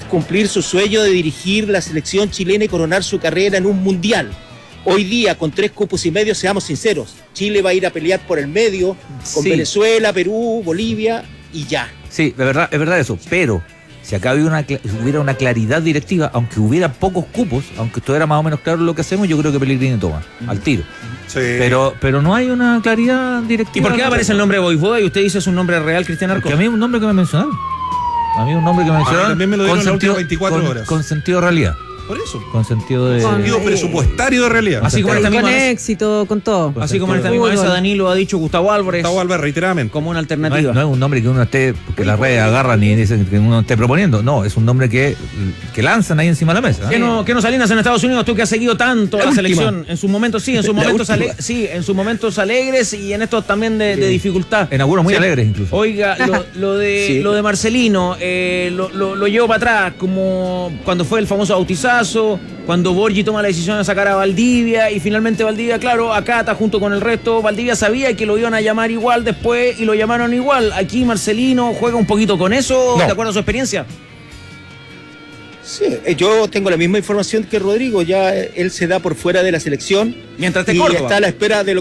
cumplir su sueño de dirigir la selección chilena y coronar su carrera en un mundial. Hoy día, con 3 cupos y medio, seamos sinceros, Chile va a ir a pelear por el medio con Venezuela, Perú, Bolivia y ya. Sí, es verdad eso, pero si acá hubiera una claridad directiva, aunque hubiera pocos cupos, aunque esto era más o menos claro lo que hacemos, yo creo que Pellegrini toma al tiro. Sí. Pero no hay una claridad directiva. ¿Y por qué aparece el nombre de Voivoda y usted dice es un nombre real, Cristian Arcos? Porque a mí es un nombre que me mencionaron. También me lo dieron en las últimas 24 horas. Con sentido de realidad. Por eso. Con sentido de... Sentido presupuestario de realidad. Así como con éxito, con todo. Así como en esta misma mesa Danilo ha dicho Gustavo Álvarez. Gustavo Álvarez, reiteradamente. Como una alternativa. No es un nombre que uno esté, que las redes agarran y dicen que uno esté proponiendo. No, es un nombre que lanzan ahí encima de la mesa. ¿Qué no Salinas en Estados Unidos? Tú que has seguido tanto la selección. En sus momentos en sus momentos alegres y en estos también de dificultad. En algunos muy alegres incluso. Oiga, lo de Marcelino, lo llevo para atrás, como cuando fue el famoso bautizazo, cuando Borgi toma la decisión de sacar a Valdivia y finalmente Valdivia, claro, acata junto con el resto. Valdivia sabía que lo iban a llamar igual después y lo llamaron igual. Aquí Marcelino juega un poquito con eso, ¿de acuerdo a su experiencia? Sí, yo tengo la misma información que Rodrigo, ya él se da por fuera de la selección. Mientras esté y Córdoba. Está a la espera de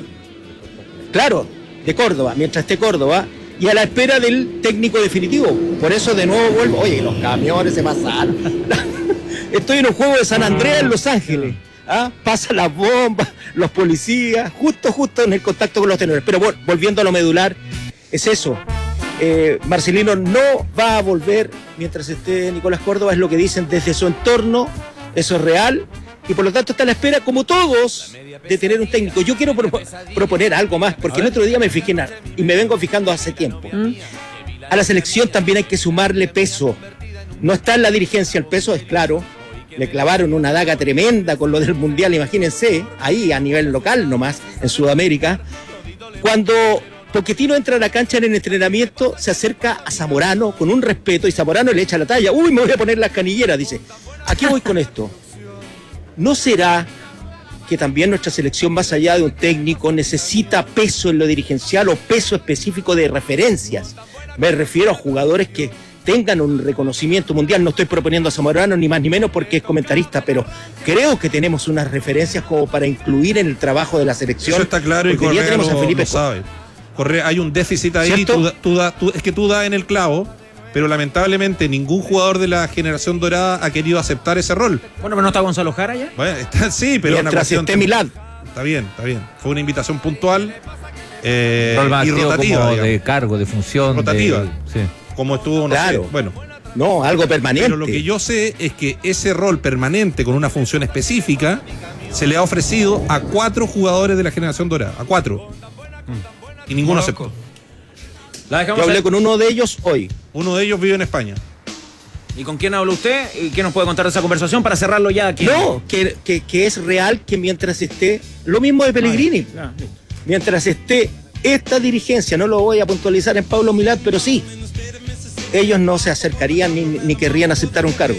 de Córdoba, mientras esté Córdoba, y a la espera del técnico definitivo. Por eso de nuevo vuelvo, oye, los camiones se pasaron. Estoy en un juego de San Andreas en Los Ángeles. Pasan las bombas, los policías, justo en el contacto con los tenores. Pero bueno, volviendo a lo medular, es eso. Marcelino no va a volver mientras esté Nicolás Córdoba, es lo que dicen desde su entorno, eso es real, y por lo tanto está a la espera, como todos, de tener un técnico. Yo quiero proponer algo más, porque el otro día me fijé y me vengo fijando hace tiempo. A la selección también hay que sumarle peso. No está en la dirigencia el peso, es claro. Le clavaron una daga tremenda con lo del Mundial, imagínense, ahí a nivel local nomás, en Sudamérica. Cuando Pochettino entra a la cancha en el entrenamiento, se acerca a Zamorano con un respeto y Zamorano le echa la talla. Uy, me voy a poner las canilleras, dice. ¿A qué voy con esto? ¿No será que también nuestra selección, más allá de un técnico, necesita peso en lo dirigencial o peso específico de referencias? Me refiero a jugadores que tengan un reconocimiento mundial. No estoy proponiendo a Zamorano ni más ni menos porque es comentarista, pero creo que tenemos unas referencias como para incluir en el trabajo de la selección. Eso está claro y Correa tenemos a Felipe lo sabe. Correa, hay un déficit ahí, es que tú das en el clavo, pero lamentablemente ningún jugador de la generación dorada ha querido aceptar ese rol. Bueno, pero ¿no está Gonzalo Jara ya? Bueno, sí, pero mientras esté Milad. Está bien. Fue una invitación puntual y rotativa. Como de cargo, de función. Rotativa. Sí. Como estuvo, no, algo permanente. Pero lo que yo sé es que ese rol permanente con una función específica se le ha ofrecido a 4 jugadores de la generación dorada. A 4. Y ninguno aceptó. Yo hablé con uno de ellos hoy. Uno de ellos vive en España. ¿Y con quién habló usted? ¿Y qué nos puede contar de esa conversación para cerrarlo ya aquí? No, que es real que mientras esté... Lo mismo de Pellegrini. Mientras esté esta dirigencia, no lo voy a puntualizar en Pablo Milad, pero sí, ellos no se acercarían ni querrían aceptar un cargo.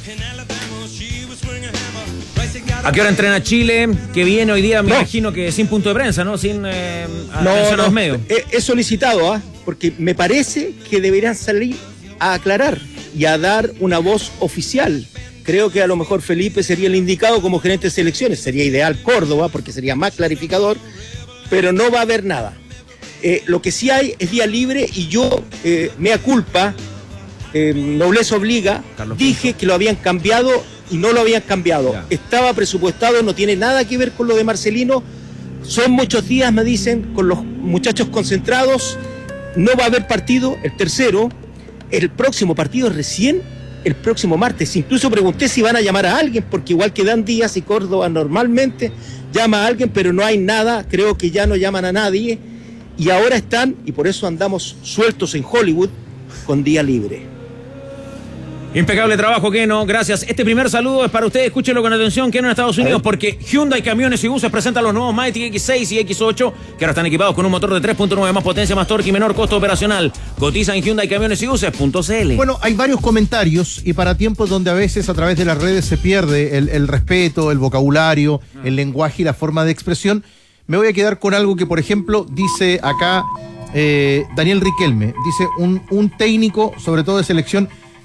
¿A qué hora entrena Chile? Que viene hoy día, me imagino que sin punto de prensa, ¿no? Sin atención a los medios. He solicitado, porque me parece que deberían salir a aclarar y a dar una voz oficial. Creo que a lo mejor Felipe sería el indicado como gerente de selecciones. Sería ideal Córdoba, porque sería más clarificador, pero no va a haber nada. Lo que sí hay es día libre y yo, mea culpa, nobleza obliga, dije que lo habían cambiado y no lo habían cambiado. Ya. Estaba presupuestado, no tiene nada que ver con lo de Marcelino. Son muchos días, me dicen, con los muchachos concentrados. No va a haber partido, el tercero. El próximo partido es recién el próximo martes. Incluso pregunté si van a llamar a alguien, porque igual que dan Díaz y Córdoba normalmente llama a alguien, pero no hay nada. Creo que ya no llaman a nadie. Y ahora están, y por eso andamos sueltos en Hollywood, con día libre. Impecable trabajo, Keno, gracias. Este primer saludo es para ustedes, escúchenlo con atención, Keno, en Estados Unidos, porque Hyundai Camiones y Buses presenta los nuevos Mighty X6 y X8, que ahora están equipados con un motor de 3.9, más potencia, más torque y menor costo operacional. Cotiza en Hyundai Camiones y Buses.cl. Bueno, hay varios comentarios y para tiempos donde a veces a través de las redes se pierde el respeto, el vocabulario, el lenguaje y la forma de expresión, me voy a quedar con algo que, por ejemplo, dice acá Daniel Riquelme, dice un técnico, sobre todo de selección,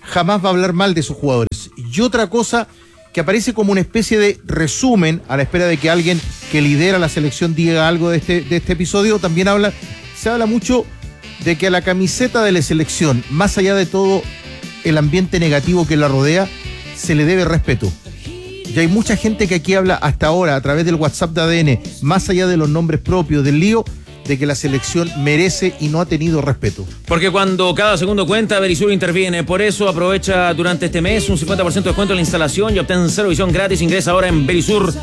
jamás va a hablar mal de sus jugadores. Y otra cosa que aparece como una especie de resumen a la espera de que alguien que lidera la selección diga algo de este episodio, también se habla mucho de que a la camiseta de la selección, más allá de todo el ambiente negativo que la rodea, se le debe respeto. Y hay mucha gente que aquí habla hasta ahora a través del WhatsApp de ADN, más allá de los nombres propios del lío, de que la selección merece y no ha tenido respeto. Porque cuando cada segundo cuenta, Verisur interviene. Por eso aprovecha durante este mes un 50% de descuento en la instalación y obtén cero visión gratis. Ingresa ahora en verisur.cl.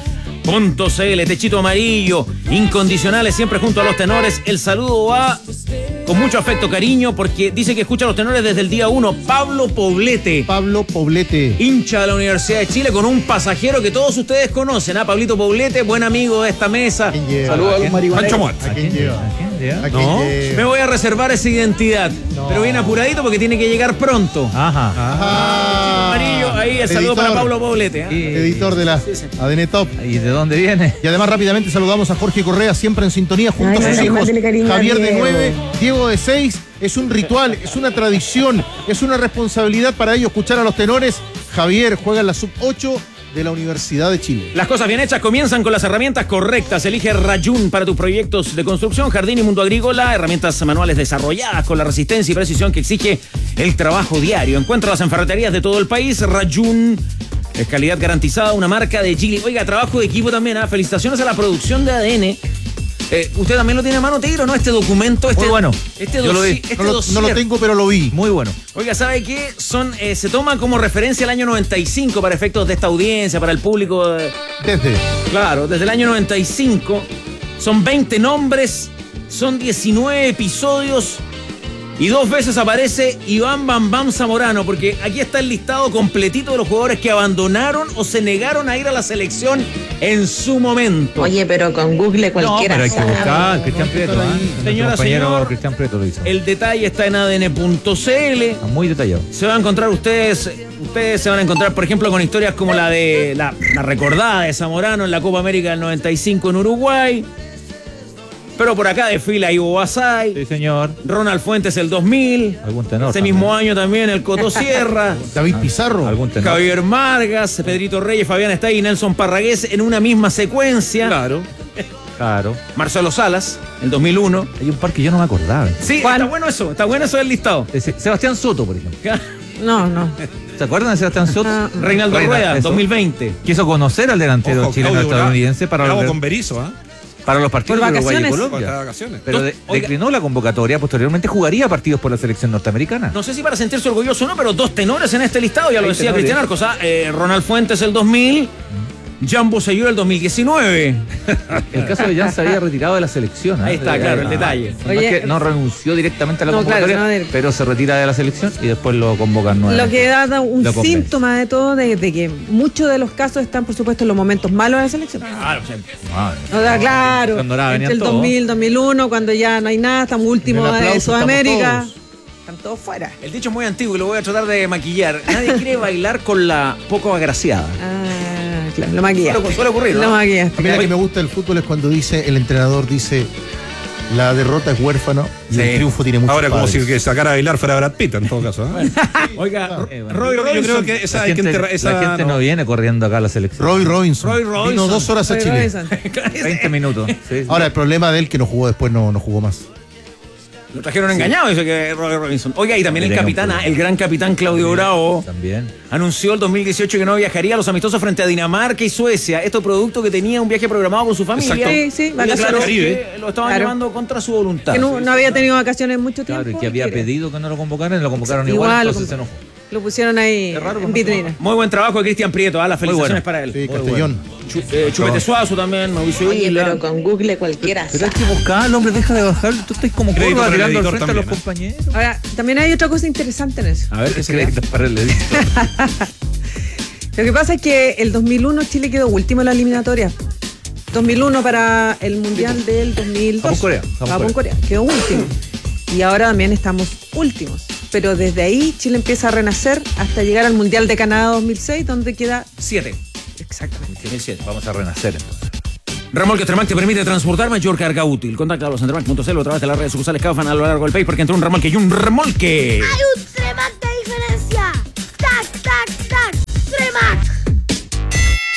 Techito amarillo, incondicionales, siempre junto a los tenores. El saludo va con mucho afecto, cariño, porque dice que escucha a los tenores desde el día 1. Pablo Poblete, hincha de la Universidad de Chile, con un pasajero que todos ustedes conocen, Pablito Poblete, buen amigo de esta mesa. Saludos a los marihuaneros. ¿A quién lleva? No, me voy a reservar esa identidad, pero bien apuradito porque tiene que llegar pronto. Ajá. Amarillo, ahí el saludo para Pablo Poblete. Editor de la ADN Top. ¿Y de dónde viene? Y además rápidamente saludamos a Jorge Correa, siempre en sintonía junto a sus hijos. Javier de 9, Diego de 6. Es un ritual, es una tradición, es una responsabilidad para ellos escuchar a los tenores. Javier juega en la sub-8 de la Universidad de Chile. Las cosas bien hechas comienzan con las herramientas correctas. Elige Rayun para tus proyectos de construcción, jardín y mundo agrícola. Herramientas manuales desarrolladas con la resistencia y precisión que exige el trabajo diario. Encuéntralas en ferreterías de todo el país. Rayun es calidad garantizada, una marca de Chile. Oiga, trabajo de equipo también. Felicitaciones a la producción de ADN. Usted también lo tiene a mano, Tigro, ¿no? Este documento, muy bueno. Yo lo vi. No lo tengo, pero lo vi. Muy bueno. Oiga, ¿sabe qué? Se toma como referencia el año 95 para efectos de esta audiencia, para el público. Desde el año 95. Son 20 nombres, son 19 episodios y 2 veces aparece Iván Bam Bam Zamorano, porque aquí está el listado completito de los jugadores que abandonaron o se negaron a ir a la selección en su momento. Oye, pero con Google cualquiera. No, pero hay que buscar, Cristian Prieto. Señora, señor, Cristian Prieto lo hizo. El detalle está en adn.cl. Está muy detallado. Se van a encontrar ustedes se van a encontrar, por ejemplo, con historias como la de la recordada de Zamorano en la Copa América del 95 en Uruguay. Pero por acá desfila Ivo Basay. Sí, señor. Ronald Fuentes el 2000. Algún tenor. Ese mismo año también el Coto Sierra. David Pizarro. Algún tenor. Javier Margas, Pedrito Reyes, Fabián Estay y Nelson Parragués en una misma secuencia. Claro. Marcelo Salas, el 2001. Hay un par que yo no me acordaba. Sí, está bueno eso del listado. Sebastián Soto, por ejemplo. No. ¿Se acuerdan de Sebastián Soto? Reinaldo Rueda, 2020. Quiso conocer al delantero chileno estadounidense para con Berizzo, para los partidos de Uruguay y Colombia. Pero declinó la convocatoria, posteriormente jugaría partidos por la selección norteamericana. No sé si para sentirse orgulloso o no, pero 2 tenores en este listado, ya lo decía Cristian Arcos. Ronald Fuentes el 2000, Jan Bosellur el 2019. El caso de Jan se había retirado de la selección. Ahí está, claro, el detalle. Oye, no renunció directamente a la convocatoria, pero se retira de la selección y después lo convocan nuevamente. Lo que da un síntoma de todo, de que muchos de los casos están, por supuesto, en los momentos malos de la selección. Claro, entre el 2000, 2001, cuando ya no hay nada, estamos últimos de Sudamérica. Están todos fuera. El dicho es muy antiguo y lo voy a tratar de maquillar. Nadie quiere bailar con la poco agraciada. Claro, lo maquilla. Suele ocurrir, ¿no? Lo maquilla. A mí lo que me gusta del fútbol es cuando el entrenador dice, la derrota es huérfano y el triunfo tiene muchos Ahora, padres. como si que sacara a bailar fuera Brad Pitt, en todo caso. Oiga, Roy Robinson. Yo creo que esa hay que enterrar. La gente no viene corriendo acá a la selección. Roy Robinson. Vino 2 horas a Chile. 20 minutos. Sí. Ahora, el problema de él que no jugó después, no jugó más. Lo trajeron engañado, dice que Roy Robinson. Oiga, y también el gran capitán Claudio Bravo también anunció el 2018 que no viajaría a los amistosos frente a Dinamarca y Suecia. Esto producto que tenía un viaje programado con su familia. Sí, vacaciones. Lo estaban llevando contra su voluntad. Que no había tenido vacaciones en mucho tiempo. Claro, y que había pedido que no lo convocaran, lo convocaron igual, entonces se enojó. Lo pusieron ahí en vitrina. Muy buen trabajo de Cristian Prieto, las felicitaciones para él. Sí, Castellón. Chupete Suazo también, Mauricio Isla. Pero con Google cualquiera. Pero hay que buscar, el hombre deja de bajar, tú estás como curva tirando al frente a los compañeros. Ahora, también hay otra cosa interesante en eso. A ver, ¿qué se crédito para el editor? Lo que pasa es que el 2001 Chile quedó último en la eliminatoria. 2001 para el Mundial del 2002. Japón-Corea. Quedó último. Y ahora también estamos últimos. Pero desde ahí Chile empieza a renacer hasta llegar al Mundial de Canadá 2006, donde queda 7. Exactamente. 2007. Vamos a renacer entonces. Remolque Tremac te permite transportar mayor carga útil. Contáctalos en Tremac.cl o a través de las redes sucursales Cafan a lo largo del país, porque entre un remolque y un remolque hay un Tremac de diferencia.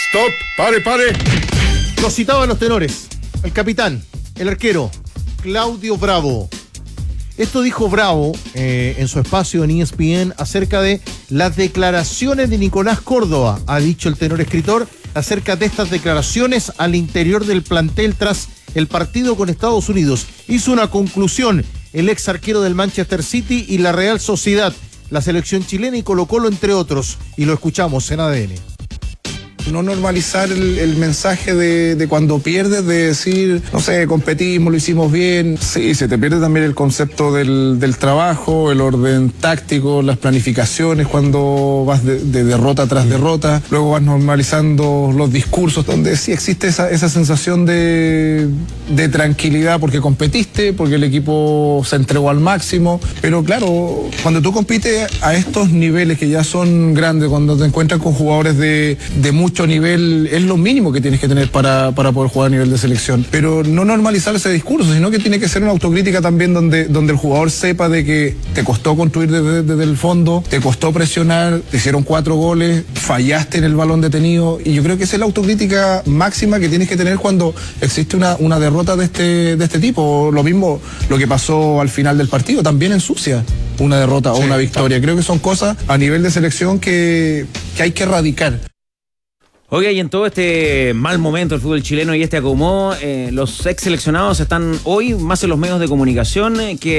Stop, pare. Los citaban los tenores. El capitán, el arquero, Claudio Bravo. Esto dijo Bravo en su espacio en ESPN acerca de las declaraciones de Nicolás Córdoba, ha dicho el tenor escritor, acerca de estas declaraciones al interior del plantel tras el partido con Estados Unidos. Hizo una conclusión el ex arquero del Manchester City y la Real Sociedad, la selección chilena y Colo-Colo, entre otros. Y lo escuchamos en ADN. No normalizar el mensaje de cuando pierdes, de decir, no sé, competimos, lo hicimos bien. Sí, se te pierde también el concepto del trabajo, el orden táctico, las planificaciones, cuando vas de derrota tras derrota. Luego vas normalizando los discursos, donde sí existe esa sensación de tranquilidad porque competiste, porque el equipo se entregó al máximo. Pero claro, cuando tú compites a estos niveles que ya son grandes, cuando te encuentras con jugadores de mucho nivel, es lo mínimo que tienes que tener para poder jugar a nivel de selección. Pero no normalizar ese discurso, sino que tiene que ser una autocrítica también donde el jugador sepa de que te costó construir desde el fondo, te costó presionar, te hicieron 4 goles, fallaste en el balón detenido, y yo creo que esa es la autocrítica máxima que tienes que tener cuando existe una derrota de este tipo. Lo mismo lo que pasó al final del partido, también ensucia una derrota o una victoria. Creo que son cosas a nivel de selección que hay que erradicar. Oiga, y en todo este mal momento del fútbol chileno y este acomodo, los ex seleccionados están hoy más en los medios de comunicación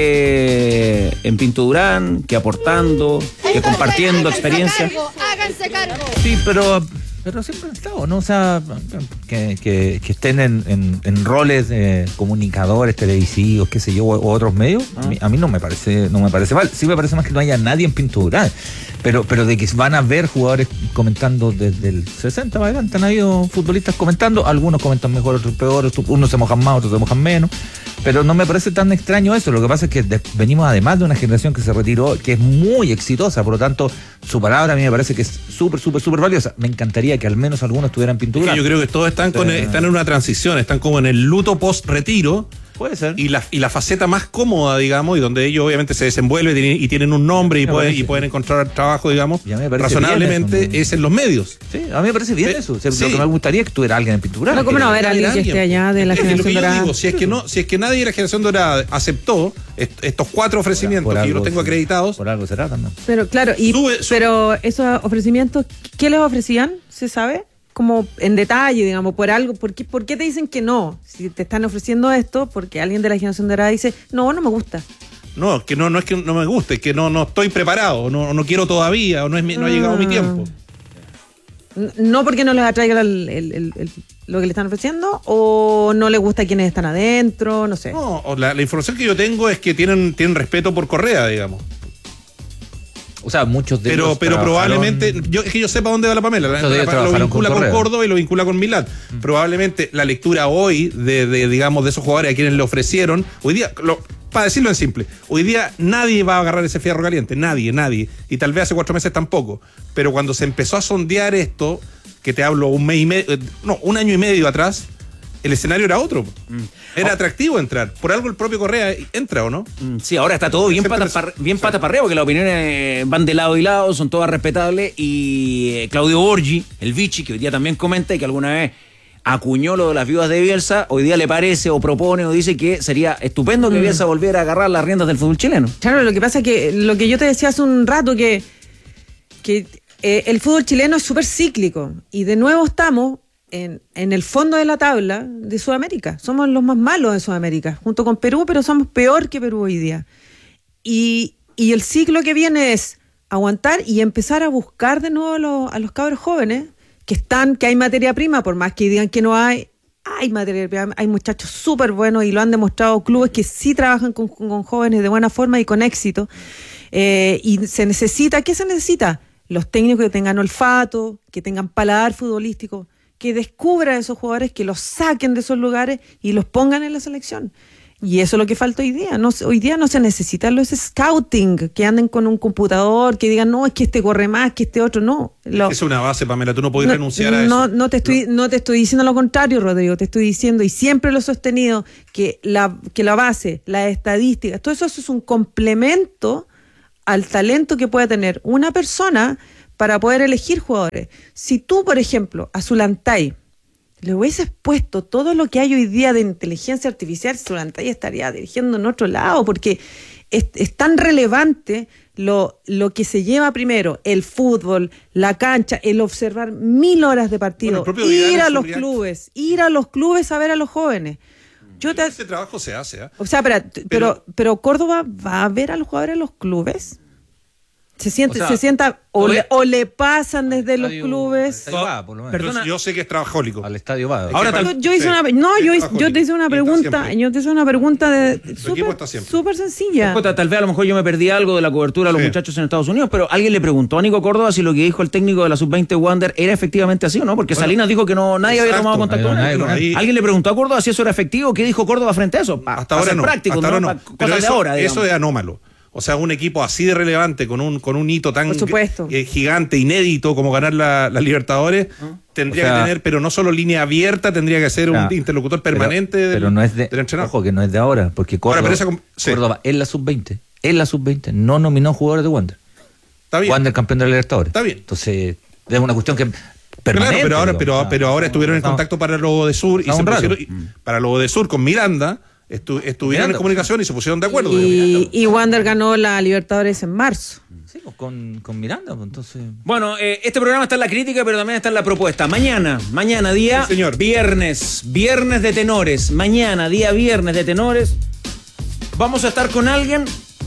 que en Pinto Durán, que aportando, que compartiendo experiencias. Háganse cargo. Sí, pero siempre han estado, ¿no? O sea, que estén en roles de comunicadores televisivos, qué sé yo, o otros medios, a mí no me parece mal. Sí me parece más que no haya nadie en Pinto Durán. Pero de que van a ver jugadores comentando desde el 60 para adelante, han habido futbolistas comentando, algunos comentan mejor, otros peor, unos se mojan más, otros se mojan menos, pero no me parece tan extraño eso. Lo que pasa es que venimos además de una generación que se retiró, que es muy exitosa, por lo tanto su palabra a mí me parece que es súper valiosa. Me encantaría que al menos algunos tuvieran pintura. Es que yo creo que todos están en una transición, están como en el luto post-retiro. Puede ser. Y la faceta más cómoda, digamos, y donde ellos obviamente se desenvuelven y tienen un nombre y pueden encontrar trabajo, digamos, razonablemente, es en los medios. Sí, a mí me parece bien eso. O sea, lo que me gustaría es que tuviera alguien en Pintura. No, ¿cómo no haber alguien que esté allá de la generación dorada? Yo digo, si es que nadie de la generación dorada aceptó estos 4 ofrecimientos que yo los tengo acreditados. Por algo será también. Pero claro, pero esos ofrecimientos, ¿qué les ofrecían? ¿Se sabe? Como en detalle, digamos, por algo. ¿Por qué te dicen que no? Si te están ofreciendo esto, porque alguien de la generación dorada dice, no me gusta. No, es que no es que no me guste, es que no estoy preparado, no quiero todavía, o no ha llegado mi tiempo. No porque no les atraiga lo que le están ofreciendo, o no les gusta quienes están adentro, no sé. No, la información que yo tengo es que tienen respeto por Correa, digamos. O sea, muchos de ellos pero probablemente, es que yo sepa dónde va la Pamela, lo vincula con Córdoba y lo vincula con Milán. Probablemente la lectura hoy digamos, de esos jugadores a quienes le ofrecieron, hoy día, para decirlo en simple, hoy día nadie va a agarrar ese fierro caliente, nadie, y tal vez hace 4 meses tampoco, pero cuando se empezó a sondear esto, que te hablo un año y medio atrás, el escenario era otro. Era atractivo entrar. Por algo el propio Correa entra, ¿o no? Sí, ahora está todo bien pata para arriba, porque las opiniones van de lado y lado, son todas respetables. Y Claudio Borgi, el Vichy, que hoy día también comenta y que alguna vez acuñó lo de las viudas de Bielsa, hoy día le parece o propone o dice que sería estupendo que Bielsa volviera a agarrar las riendas del fútbol chileno. Claro, lo que pasa es que lo que yo te decía hace un rato, que el fútbol chileno es súper cíclico. Y de nuevo estamos en el fondo de la tabla de Sudamérica. Somos los más malos de Sudamérica, junto con Perú, pero somos peor que Perú hoy día. Y el ciclo que viene es aguantar y empezar a buscar de nuevo a los cabros jóvenes que hay materia prima, por más que digan que no hay materia prima, hay muchachos súper buenos y lo han demostrado clubes que sí trabajan con jóvenes de buena forma y con éxito. Y ¿qué se necesita? Los técnicos que tengan olfato, que tengan paladar futbolístico, que descubran a esos jugadores, que los saquen de esos lugares y los pongan en la selección. Y eso es lo que falta hoy día. Hoy día no se necesitan los scouting, que anden con un computador, que digan, no, es que este corre más, que este otro no. Es una base, Pamela, tú no podés renunciar a eso. No te estoy diciendo lo contrario, Rodrigo, te estoy diciendo, y siempre lo he sostenido, que la base, la estadística, todo eso es un complemento al talento que puede tener una persona para poder elegir jugadores. Si tú, por ejemplo, a Zulantay le hubieses puesto todo lo que hay hoy día de inteligencia artificial, Zulantay estaría dirigiendo en otro lado, porque es tan relevante lo que se lleva primero, el fútbol, la cancha, el observar 1000 horas de partido, ir a los clubes a ver a los jóvenes. Ese trabajo se hace. O sea, pero Córdoba va a ver a los jugadores en los clubes. Se sienta o le pasan desde los clubes. Por lo menos. Perdona, yo sé que es trabajólico. Al estadio va. Ahora yo te hice una pregunta súper sencilla. Tal vez a lo mejor yo me perdí algo de la cobertura de los muchachos en Estados Unidos, pero alguien le preguntó a Nico Córdoba si lo que dijo el técnico de la Sub-20 Wander era efectivamente así o no, porque Salinas dijo que nadie había tomado contacto con él. Alguien le preguntó a Córdoba si eso era efectivo. ¿Qué dijo Córdoba frente a eso? Hasta ahora no. Práctico, Pero eso es anómalo. O sea, un equipo así de relevante, con un hito tan gigante, inédito como ganar la Libertadores, tendría que tener, pero no solo línea abierta, tendría que ser un interlocutor permanente del entrenador. Ojo, que no es de ahora, porque Córdoba en la sub-20 no nominó jugadores de Wander. Está bien. Wander campeón de la Libertadores. Está bien. Entonces, es una cuestión que permanente. Claro, pero ahora estuvieron en contacto para Lobo de Sur y se pusieron para Lobo de Sur con Miranda. Estuvieron en comunicación y se pusieron de acuerdo. Y Wander ganó la Libertadores en marzo. Sí, pues con Miranda, pues entonces. Bueno, este programa está en la crítica, pero también está en la propuesta. Mañana día viernes de tenores. Mañana, día viernes de tenores. Vamos a estar con alguien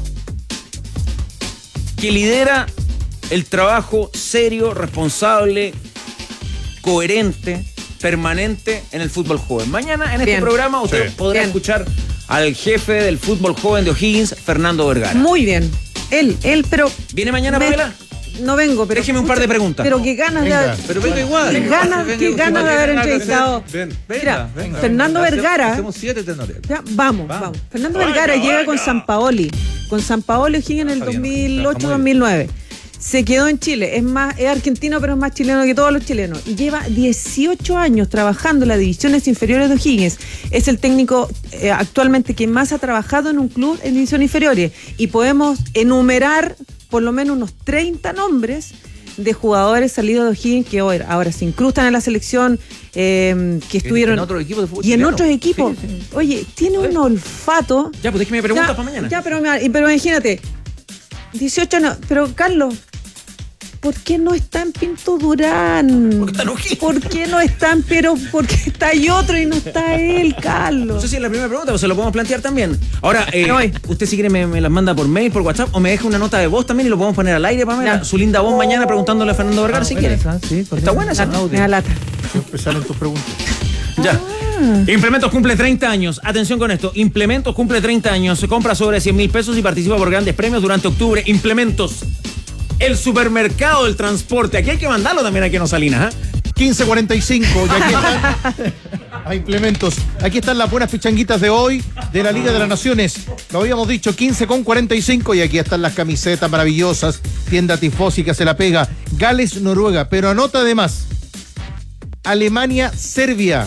que lidera el trabajo serio, responsable, coherente, permanente en el fútbol joven. Mañana en este programa usted podrá escuchar al jefe del fútbol joven de O'Higgins, Fernando Vergara. Muy bien. Él, pero... ¿Viene mañana, Pamela? No vengo, pero... Déjeme un par de preguntas. Pero qué ganas Pero venga igual. Qué ganas de haber entrevistado. Venga. Fernando Vergara... Hacemos 7 tenores. Vamos. Fernando Vergara llega con San Paoli. Con San Paoli O'Higgins en el 2008-2009. Se quedó en Chile, es argentino, pero es más chileno que todos los chilenos. Y lleva 18 años trabajando en las divisiones inferiores de O'Higgins. Es el técnico actualmente que más ha trabajado en un club en divisiones inferiores. Y podemos enumerar por lo menos unos 30 nombres de jugadores salidos de O'Higgins que ahora se incrustan en la selección, que estuvieron... En otros equipos de fútbol y chileno. En otros equipos. Sí. Oye, tiene un olfato... Ya, pues déjeme preguntas para mañana. Ya, pero imagínate, 18 años, pero Carlos... ¿Por qué no está en Pinto Durán? Porque está en O'Higgins. ¿Por qué no están? Pero porque está ahí otro y no está él, Carlos. No sé si es la primera pregunta, pero se lo podemos plantear también. Ahora, usted si quiere me las manda por mail, por WhatsApp, o me deja una nota de voz también y lo podemos poner al aire, Pamela. Su linda voz mañana preguntándole a Fernando Vergara si quiere. Sí, ¿Está buena esa? Me da lata. Empezaron tus preguntas. Ya. Implementos cumple 30 años. Atención con esto. Implementos cumple 30 años. Se compra sobre 100.000 pesos y participa por grandes premios durante octubre. Implementos. El supermercado del transporte. Aquí hay que mandarlo también aquí en Salinas. 15:45. Y aquí están a implementos. Aquí están las buenas pichanguitas de hoy de la Liga de las Naciones. Lo habíamos dicho, 15:45. Y aquí están las camisetas maravillosas. Tienda tifósica se la pega. Gales, Noruega. Pero anota además. Alemania, Serbia.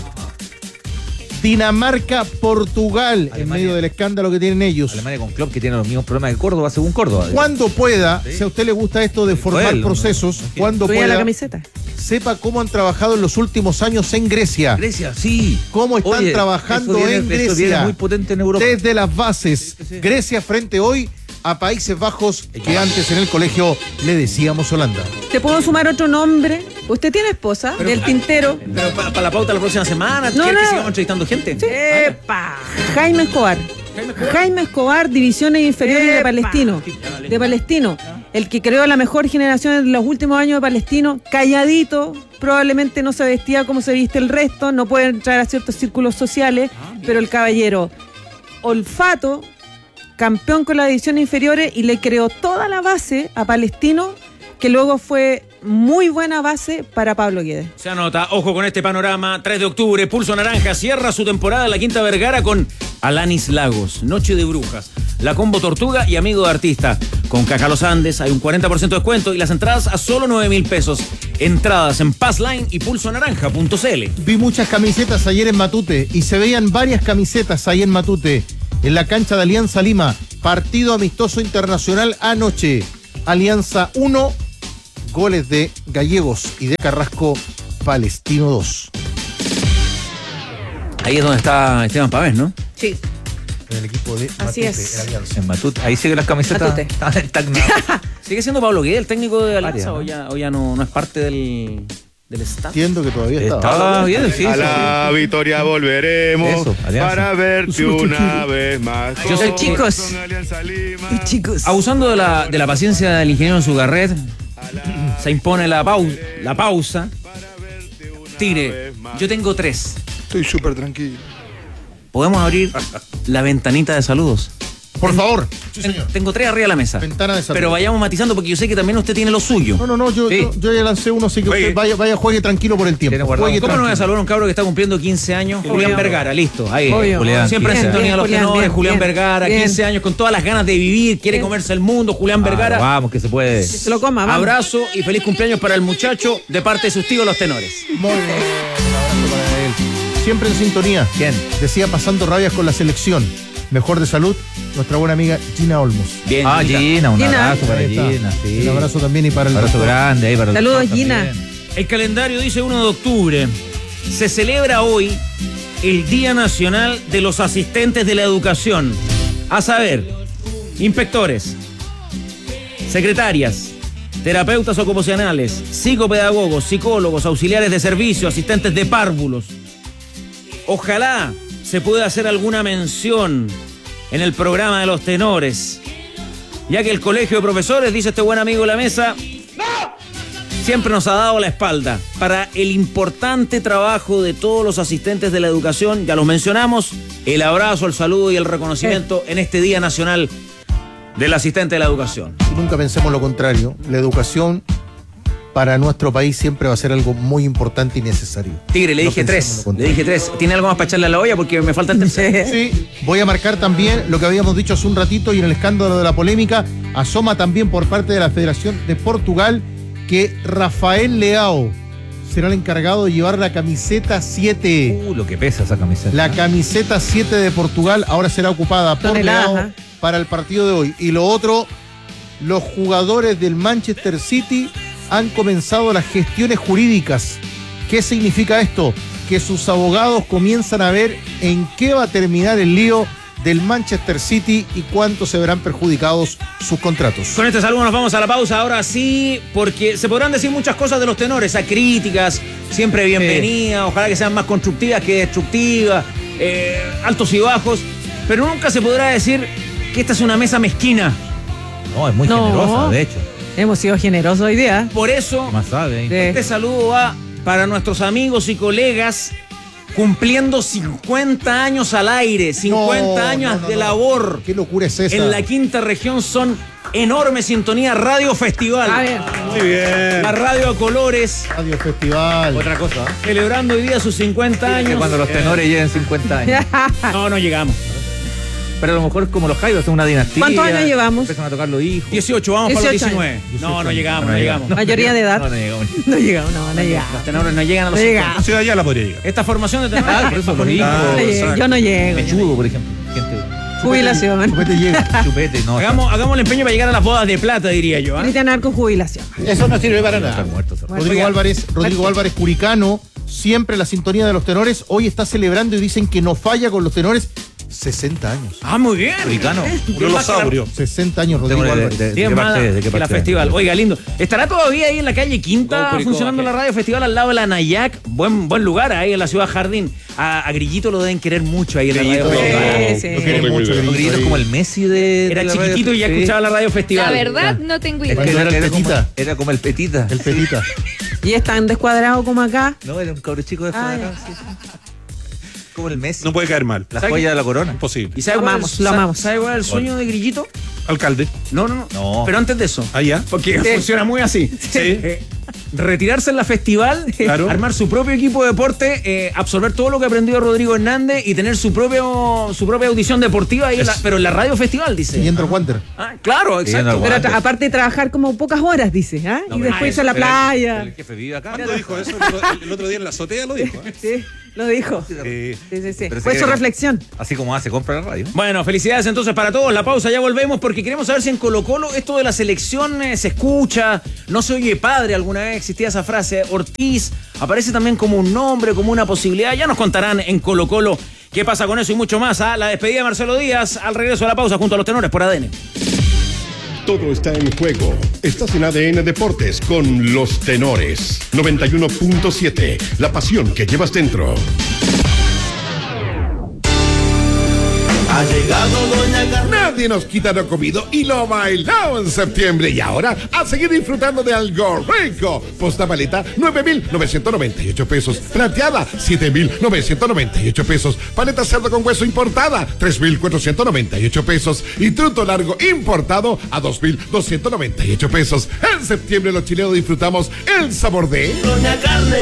Dinamarca, Portugal, Alemania, en medio del escándalo que tienen ellos. Alemania con Klopp, que tiene los mismos problemas que Córdoba, según Córdoba. Cuando pueda, si a usted le gusta esto de formar procesos, cuando pueda, la camiseta. Sepa cómo han trabajado en los últimos años en Grecia. Grecia, sí. Cómo están trabajando en Grecia. Muy potente en Europa. Desde las bases. Sí. Grecia frente hoy a Países Bajos, que antes en el colegio le decíamos Holanda. ¿Te puedo sumar otro nombre? ¿Usted tiene esposa? Del tintero. Pero para la pauta la próxima semana, ¿quiere que sigamos entrevistando gente? Sí. ¡Epa! Jaime Escobar, divisiones inferiores de Palestino. De Palestino. El que creó la mejor generación en los últimos años de Palestino. Calladito, probablemente no se vestía como se viste el resto, no puede entrar a ciertos círculos sociales, pero el caballero, olfato, campeón con las divisiones inferiores y le creó toda la base a Palestino, que luego fue muy buena base para Pablo Guedes. Se anota, ojo con este panorama. 3 de octubre, Pulso Naranja cierra su temporada en la Quinta Vergara con Alanis Lagos, Noche de Brujas, La Combo Tortuga y Amigo de Artista. Con Caja Los Andes hay un 40% de descuento y las entradas a solo 9.000 pesos. Entradas en Passline y pulsonaranja.cl. Vi muchas camisetas ayer en Matute y se veían varias camisetas ahí en Matute. En la cancha de Alianza Lima, partido amistoso internacional anoche. Alianza 1, Goles de Gallegos y de Carrasco, Palestino 2. Ahí es donde está Esteban Pavés, ¿no? Sí. En el equipo de Así Matute, es. el Alianza. En Matute. Ahí sigue las camisetas. Matute. ¿Sigue siendo Pablo Guede el técnico de Alianza Varias, o ya no es parte del staff? Entiendo que todavía está. Estaba bien, sí. A la victoria volveremos Eso, Alianza. para verte una vez más. Yo sé, chicos. Con Alianza Lima. Chicos. Abusando de la paciencia del ingeniero Zugarret, se impone la pausa. Tigre, yo tengo 3. Estoy súper tranquilo. ¿Podemos abrir la ventanita de saludos? Por favor. Sí, señor. Tengo 3 arriba de la mesa. Ventana de saludos. Pero vayamos matizando porque yo sé que también usted tiene lo suyo. No, yo Sí. ya lancé uno, así que Juegue. usted vaya, juegue tranquilo por el tiempo. Tiene guardado. Juegue ¿Cómo no voy a tranquilo. saludar a un cabro que está cumpliendo 15 años? Julián Vergara, listo. Ahí. Obvio. Julián, Siempre en bien, sintonía de los Julián, tenores. bien, Julián bien, Vergara, bien. 15 años con todas las ganas de vivir, quiere comerse el mundo. Julián Vergara. Vamos, que se puede. Que se lo coma, vamos. Abrazo y feliz cumpleaños para el muchacho de parte de sus tíos los tenores. Muy bien. Un abrazo para él. Siempre en sintonía. ¿Quién? Decía pasando rabias con la selección. Mejor de salud, nuestra buena amiga Gina Olmos. Bien, Gina, un Gina. abrazo para Ahí está. Gina. Sí. Un abrazo también y para el Un abrazo doctor. grande ahí para el Saludos, doctor Gina. también. El calendario dice 1 de octubre. Se celebra hoy el Día Nacional de los Asistentes de la Educación. A saber, inspectores, secretarias, terapeutas ocupacionales, psicopedagogos, psicólogos, auxiliares de servicio, asistentes de párvulos. Ojalá se pueda hacer alguna mención en el programa de los tenores, ya que el colegio de profesores, dice este buen amigo de la mesa, siempre nos ha dado la espalda para el importante trabajo de todos los asistentes de la educación. Ya los mencionamos, el abrazo, el saludo y el reconocimiento en este Día Nacional del Asistente de la Educación. Y nunca pensemos lo contrario. La educación para nuestro país siempre va a ser algo muy importante y necesario. Tigre, le No dije pensemos 3. lo contrario. Le dije 3. ¿Tiene algo más para echarle a la olla? Porque me falta el tercero. Sí, voy a marcar también lo que habíamos dicho hace un ratito y en el escándalo de la polémica asoma también por parte de la Federación de Portugal que Rafael Leao será el encargado de llevar la camiseta 7. Lo que pesa esa camiseta. La camiseta 7 de Portugal ahora será ocupada por Toneladas, Leao ¿eh? para el partido de hoy. Y lo otro, los jugadores del Manchester City han comenzado las gestiones jurídicas. ¿Qué significa esto? Que sus abogados comienzan a ver en qué va a terminar el lío del Manchester City y cuánto se verán perjudicados sus contratos. Con este saludo nos vamos a la pausa, ahora sí, porque se podrán decir muchas cosas de los tenores, a críticas, siempre bienvenidas, ojalá que sean más constructivas que destructivas, altos y bajos, pero nunca se podrá decir que esta es una mesa mezquina. No, es muy No. generosa, de hecho. Hemos sido generosos hoy día. Por eso, Más sabe ahí. De- este saludo va para nuestros amigos y colegas cumpliendo 50 años al aire, 50 años de labor. ¿Qué locura es esa? En la quinta región son enorme sintonía, Radio Festival. A ver. Muy bien. La radio a colores, Radio Festival. Otra cosa. celebrando hoy día sus 50 Que años. cuando los tenores lleven 50 años. No llegamos. Pero a lo mejor es como los Jaivas, son una dinastía. ¿Cuántos años llevamos? Empiezan a tocar los hijos. 18, vamos para los 18 19. No llegamos, no llegamos. Mayoría de edad. No llegamos. No llegamos, no llegamos. Los tenores no llegan a los No 50. llegamos. Ciudad ya la podría llegar. Esta formación de tenores. Ah, por eso los hijos. No llego, yo no llego. Mechudo, por ejemplo. Gente. Jubilación. Chupete llega. Chupete, no. Hagamos el empeño para llegar a las bodas de plata, diría yo. ¿ah? Cristian Arco, jubilación. Eso no sirve para nada. Están muertos. Rodrigo Álvarez Curicano, siempre la sintonía de los tenores, hoy está celebrando y dicen que no falla con los tenores. 60 años. Ah, muy bien. Curicano. Murió los murió. 60 años, Rodrigo ¿De Álvarez. qué Bien, parte más es? ¿De qué que la parte es? festival. Oiga, lindo. ¿Estará todavía ahí en la calle Quinta Curicó, funcionando la radio festival al lado de la Nayac? Buen lugar ahí en la ciudad Jardín. A Grillito lo deben querer mucho ahí en la radio festival. Sí, Lo quieren sí. mucho, Los Los gritos ahí. como el Messi de. Era de la radio. chiquitito y ya Sí. escuchaba la radio festival. La verdad, no tengo Es idea. que Cuando era el como, Petita. era como el Petita. El Petita. Y es tan descuadrado como acá. No, era un cabro chico de Ah, acá. Como el Messi. No puede caer mal. La joya de la corona. Imposible. ¿Y sabe Lo cuál amamos, es- lo amamos. ¿Sabe cuál es el sueño de Grillito? Alcalde. No. No. Pero antes de eso. Allá. Porque funciona muy así. Sí. Retirarse en la festival, Claro. armar su propio equipo de deporte, absorber todo lo que aprendió Rodrigo Hernández y tener su propia audición deportiva ahí, pero en la radio festival, dice. Siguiendo al Wander. Ah, claro, Siguiendo exacto. al Pero aparte de trabajar como pocas horas, dice. Y después irse a la Pero playa. el jefe vive acá. ¿Cuándo dijo eso? El otro día en la azotea lo dijo. ¿eh? Sí. Lo dijo. Sí. Fue su reflexión. Así como hace, compra la radio. Bueno, felicidades entonces para todos. La pausa, ya volvemos porque queremos saber si en Colo-Colo esto de la selección se escucha, no se oye padre. Alguna vez existía esa frase. Ortiz aparece también como un nombre, como una posibilidad. Ya nos contarán en Colo-Colo qué pasa con eso y mucho más. La despedida de Marcelo Díaz al regreso de la pausa junto a los tenores por ADN. Todo está en juego. Estás en ADN Deportes con los tenores. 91.7. La pasión que llevas dentro. Ha llegado Doña Carmen. Nadie nos quita lo comido y lo bailado en septiembre. Y ahora, a seguir disfrutando de algo rico. Posta paleta, 9.998 pesos. Plateada, 7.998 pesos. Paleta cerdo con hueso importada, 3.498 pesos. Y truto largo importado a 2.298 pesos. En septiembre los chilenos disfrutamos el sabor de Doña Carne.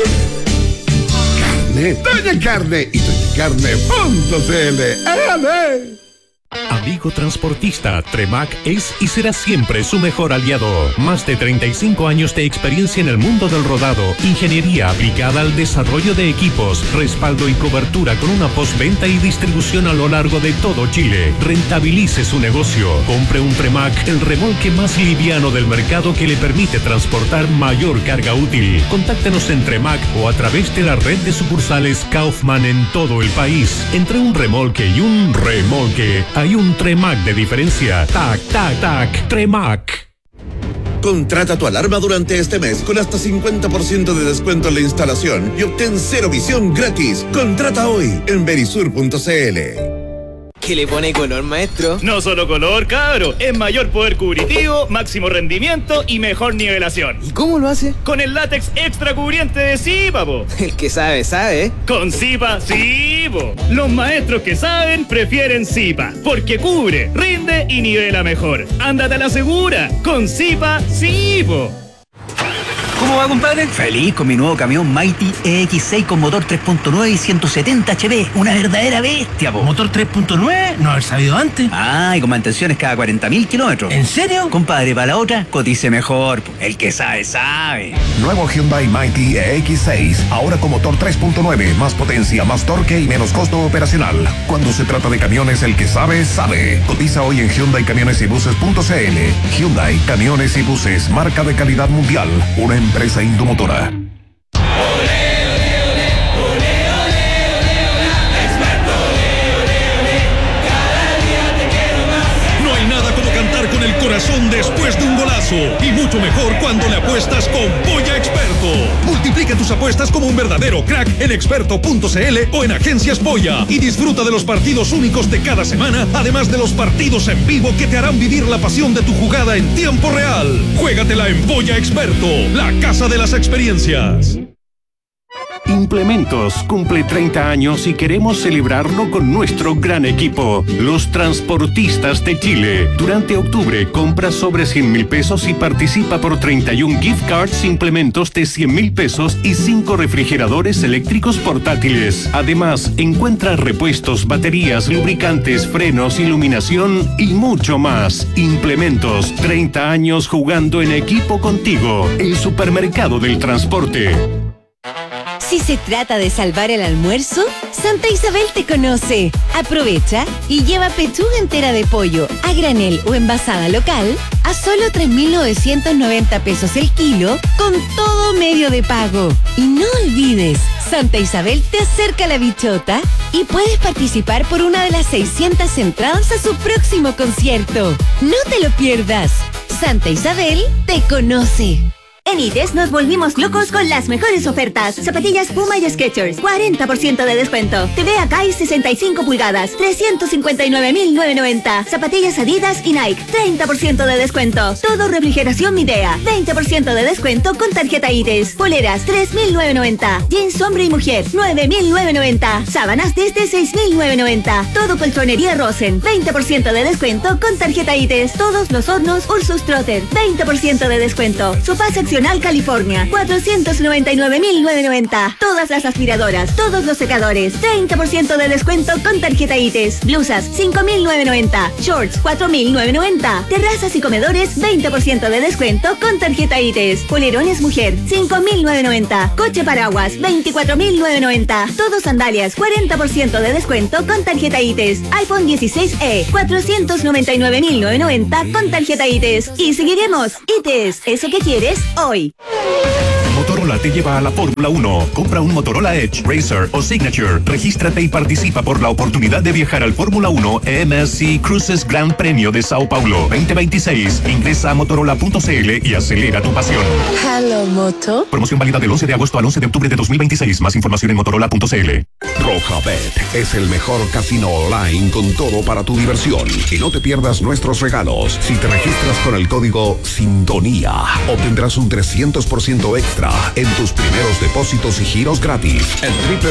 Doña Carne y doñacarne.cl. ¡Ale! Amigo transportista, Tremac es y será siempre su mejor aliado. Más de 35 años de experiencia en el mundo del rodado, ingeniería aplicada al desarrollo de equipos, respaldo y cobertura con una postventa y distribución a lo largo de todo Chile. Rentabilice su negocio. Compre un Tremac, el remolque más liviano del mercado que le permite transportar mayor carga útil. Contáctenos en Tremac o a través de la red de sucursales Kaufman en todo el país. Entre un remolque y un remolque hay un Tremac de diferencia. Tac, tac, tac, Tremac. Contrata tu alarma durante este mes con hasta 50% de descuento en la instalación y obtén cero visión gratis. Contrata hoy en verisur.cl. ¿Qué le pone color, maestro? No solo color, cabro. Es mayor poder cubritivo, máximo rendimiento y mejor nivelación. ¿Y cómo lo hace? Con el látex extra cubriente de Zipa, po. El que sabe, sabe. Con Zipa, sí, po. Los maestros que saben prefieren Zipa, porque cubre, rinde y nivela mejor. Ándate a la segura. Con Zipa, sí, po. ¿Cómo va, compadre? Feliz con mi nuevo camión Mighty EX6 con motor 3.9 y 170 HP. Una verdadera bestia, po. ¿Motor 3.9? No haber sabido antes. Ah, y con mantenciones cada 40.000 kilómetros. ¿En serio? Compadre, para la otra, cotice mejor, po. El que sabe, sabe. Nuevo Hyundai Mighty EX6. Ahora con motor 3.9. Más potencia, más torque y menos costo operacional. Cuando se trata de camiones, el que sabe, sabe. Cotiza hoy en HyundaiCamionesYbuses.cl. Hyundai Camiones y Buses. Marca de calidad mundial. Una empresa Indomotora. No hay nada como cantar con el corazón después de un golazo. Y mucho mejor cuando le apuestas con Polla Experto. Multiplica tus apuestas como un verdadero crack en experto.cl o en Agencias Polla. Y disfruta de los partidos únicos de cada semana, además de los partidos en vivo que te harán vivir la pasión de tu jugada en tiempo real. Juégatela en Polla Experto, la casa de las experiencias. Implementos cumple 30 años y queremos celebrarlo con nuestro gran equipo, los transportistas de Chile. Durante octubre, compra sobre 100.000 pesos y participa por 31 gift cards Implementos de 100.000 pesos y 5 refrigeradores eléctricos portátiles. Además, encuentra repuestos, baterías, lubricantes, frenos, iluminación y mucho más. Implementos, 30 años jugando en equipo contigo. El supermercado del transporte. Si se trata de salvar el almuerzo, Santa Isabel te conoce. Aprovecha y lleva pechuga entera de pollo a granel o envasada local a solo 3.990 pesos el kilo con todo medio de pago. Y no olvides, Santa Isabel te acerca la bichota y puedes participar por una de las 600 entradas a su próximo concierto. No te lo pierdas. Santa Isabel te conoce. En ITES nos volvimos locos con las mejores ofertas. Zapatillas Puma y Skechers, 40% de descuento. TV Akai 65 pulgadas, 359.990. Zapatillas Adidas y Nike, 30% de descuento. Todo refrigeración Midea, 20% de descuento con tarjeta ITES. Poleras, 3.990. Jeans hombre y mujer, 9.990. Sábanas desde 6.990. Todo colchonería Rosen, 20% de descuento con tarjeta ITES. Todos los hornos Ursus Trotter, 20% de descuento. Sofás accionados Nacional California, 499.990. Todas las aspiradoras, todos los secadores, 30% de descuento con tarjeta ITES. Blusas, 5.990. Shorts, 4.990. Terrazas y comedores, 20% de descuento con tarjeta ITES. Polerones mujer, 5.990. Coche paraguas, 24.990. Todos sandalias, 40% de descuento con tarjeta ITES. iPhone 16e, 499.990 con tarjeta ITES. Y seguiremos. ITES, eso que quieres hoy. Motorola te lleva a la Fórmula 1. Compra un Motorola Edge, Racer o Signature. Regístrate y participa por la oportunidad de viajar al Fórmula 1 MSC Cruises Gran Premio de Sao Paulo 2026. Ingresa a motorola.cl y acelera tu pasión. Hello, Moto. Promoción válida del 11 de agosto al 11 de octubre de 2026. Más información en motorola.cl. Rojabet es el mejor casino online con todo para tu diversión. Y no te pierdas nuestros regalos. Si te registras con el código SINTONÍA, obtendrás un 300% extra en tus primeros depósitos y giros gratis en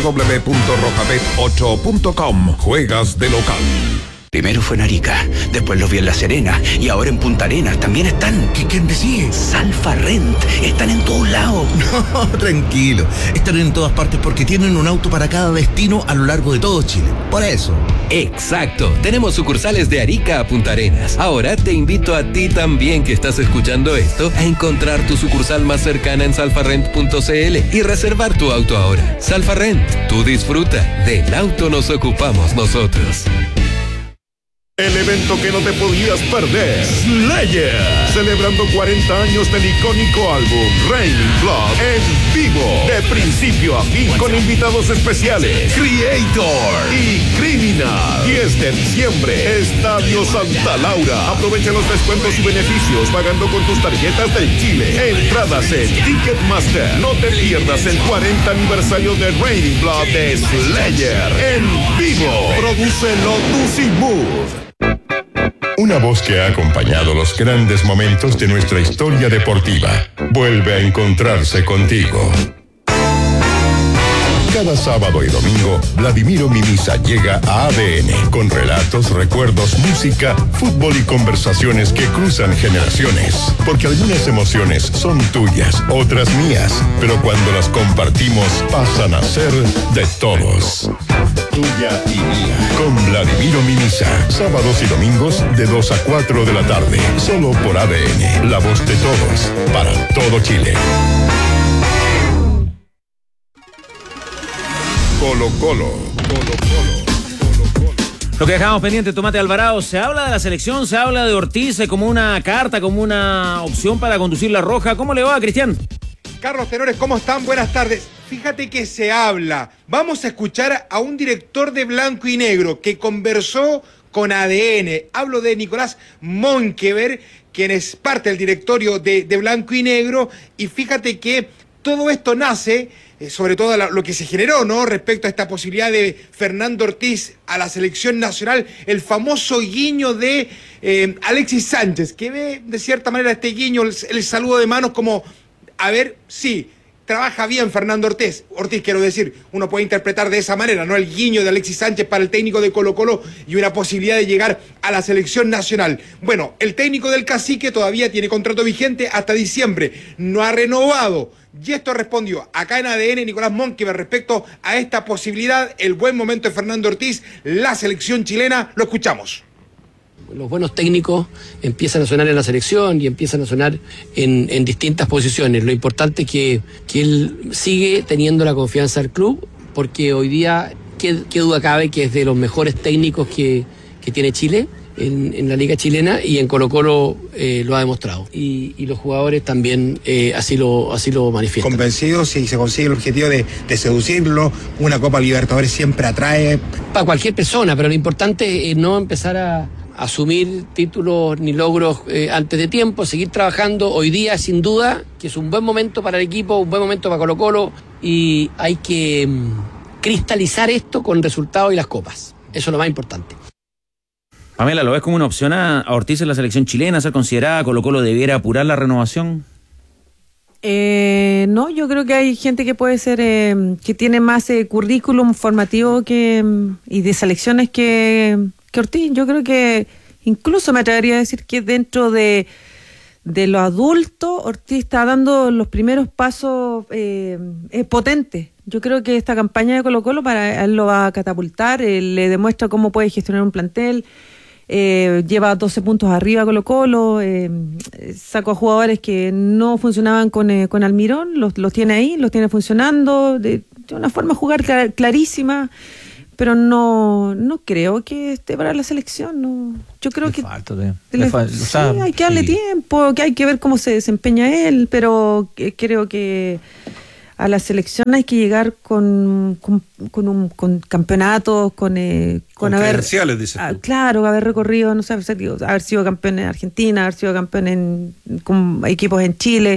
www.rojabet8.com. Juegas de local. Primero fue en Arica, después los vi en La Serena y ahora en Punta Arenas también están. ¿Quién decide? Salfa Rent, están en todos lados. No, tranquilo, están en todas partes porque tienen un auto para cada destino a lo largo de todo Chile. Por eso. Exacto, tenemos sucursales de Arica a Punta Arenas. Ahora te invito a ti también que estás escuchando esto a encontrar tu sucursal más cercana en salfarrent.cl y reservar tu auto ahora. Salfa Rent, tú disfruta, del auto nos ocupamos nosotros. El evento que no te podías perder, Slayer, celebrando 40 años del icónico álbum Raining Blood en vivo, de principio a fin, con invitados especiales, Creator y Criminal. 10 de diciembre, Estadio Santa Laura. Aprovecha los descuentos y beneficios pagando con tus tarjetas del Chile. Entradas en Ticketmaster. No te pierdas el 40 aniversario de Raining Blood de Slayer en vivo. Produce Lotus y Mood. Una voz que ha acompañado los grandes momentos de nuestra historia deportiva vuelve a encontrarse contigo. Cada sábado y domingo, Vladimiro Mimisa llega a ADN con relatos, recuerdos, música, fútbol y conversaciones que cruzan generaciones. Porque algunas emociones son tuyas, otras mías, pero cuando las compartimos pasan a ser de todos. Tuya y mía. Con Vladimiro Mimisa, sábados y domingos de 2 a 4 de la tarde. Solo por ADN, la voz de todos, para todo Chile. Colo Colo. Lo que dejamos pendiente, Tomate Alvarado, se habla de la selección, se habla de Ortiz como una carta, como una opción para conducir la Roja. ¿Cómo le va, Cristian? Carlos Tenores, ¿cómo están? Buenas tardes. Fíjate que se habla. Vamos a escuchar a un director de Blanco y Negro que conversó con ADN. Hablo de Nicolás Monkever, quien es parte del directorio de Blanco y Negro. Y fíjate que todo esto nace, sobre todo lo que se generó, ¿no?, respecto a esta posibilidad de Fernando Ortiz a la selección nacional, el famoso guiño de Alexis Sánchez, que ve de cierta manera este guiño, el saludo de manos como, a ver, sí, trabaja bien Fernando Ortiz, quiero decir, uno puede interpretar de esa manera, ¿no?, el guiño de Alexis Sánchez para el técnico de Colo Colo y una posibilidad de llegar a la selección nacional. Bueno, el técnico del Cacique todavía tiene contrato vigente hasta diciembre, no ha renovado. Y esto respondió acá en ADN Nicolás Monkever respecto a esta posibilidad, el buen momento de Fernando Ortiz, la selección chilena. Lo escuchamos. Los buenos técnicos empiezan a sonar en la selección y empiezan a sonar en distintas posiciones. Lo importante es que él sigue teniendo la confianza del club, porque hoy día, qué duda cabe que es de los mejores técnicos que tiene Chile en la liga chilena, y en Colo Colo lo ha demostrado. Y los jugadores también así lo manifiestan. Convencidos, si se consigue el objetivo de seducirlo, una Copa Libertadores siempre atrae. Para cualquier persona, pero lo importante es no empezar a asumir títulos ni logros antes de tiempo, seguir trabajando. Hoy día, sin duda, que es un buen momento para el equipo, un buen momento para Colo Colo, y hay que cristalizar esto con resultados y las copas. Eso es lo más importante. Pamela, ¿lo ves como una opción a Ortiz en la selección chilena, ser considerada? ¿Colo Colo debiera apurar la renovación? No, yo creo que hay gente que puede ser, que tiene más currículum formativo y de selecciones que Ortiz. Yo creo que incluso me atrevería a decir que dentro de de los adultos, Ortiz está dando los primeros pasos potentes. Yo creo que esta campaña de Colo-Colo para él lo va a catapultar, le demuestra cómo puede gestionar un plantel, lleva 12 puntos arriba Colo-Colo, sacó a jugadores que no funcionaban con Almirón, los tiene ahí, los tiene funcionando, de una forma de jugar clarísima. Pero no creo que esté para la selección. No. Yo creo que sí, hay que darle tiempo, que hay que ver cómo se desempeña él, pero creo que a la selección hay que llegar con campeonatos, con credenciales, dices tú. Claro, haber recorrido, no sé, haber sido campeón en Argentina, haber sido campeón con equipos en Chile,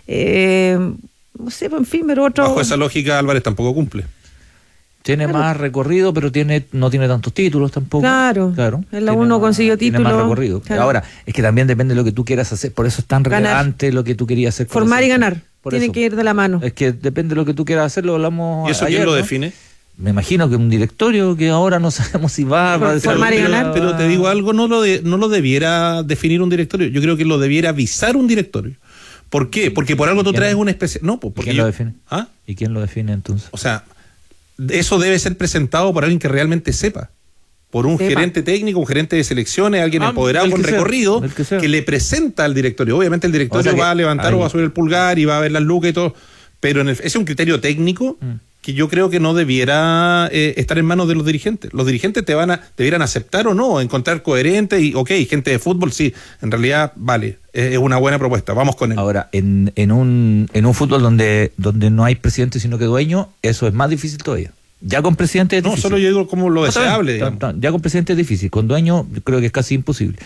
no sé, en fin, pero otro. Bajo esa lógica, Álvarez tampoco cumple. Tiene más recorrido, pero no tiene tantos títulos tampoco. Claro. En la 1 consiguió títulos. Tiene más recorrido. Claro. Ahora, es que también depende de lo que tú quieras hacer. Por eso es tan relevante lo que tú querías hacer. Formar y ganar. Tiene que ir de la mano. Es que depende de lo que tú quieras hacer, lo hablamos. ¿Y eso ayer, quién lo ¿no? define? Me imagino que un directorio que ahora no sabemos si va a formar y ganar. Pero te digo algo, no lo debiera definir un directorio. Yo creo que lo debiera avisar un directorio. ¿Por qué? Porque por algo tú traes una especie. No, porque ¿quién lo define? ¿Ah? ¿Y quién lo define entonces? O sea, eso debe ser presentado por alguien que realmente sepa. Por un gerente técnico, un gerente de selecciones, alguien empoderado con recorrido, que le presenta al directorio. Obviamente el directorio va a levantar o va a subir el pulgar y va a ver las lucas y todo. Pero ese es un criterio técnico que yo creo que no debiera estar en manos de los dirigentes. Los dirigentes debieran aceptar o no, encontrar coherente y, gente de fútbol, sí, en realidad, vale, es una buena propuesta, vamos con él. Ahora, en un fútbol donde no hay presidente sino que dueño, eso es más difícil todavía. Ya con presidente es difícil. No, solo yo digo como lo deseable. Ya con presidente es difícil, con dueño yo creo que es casi imposible.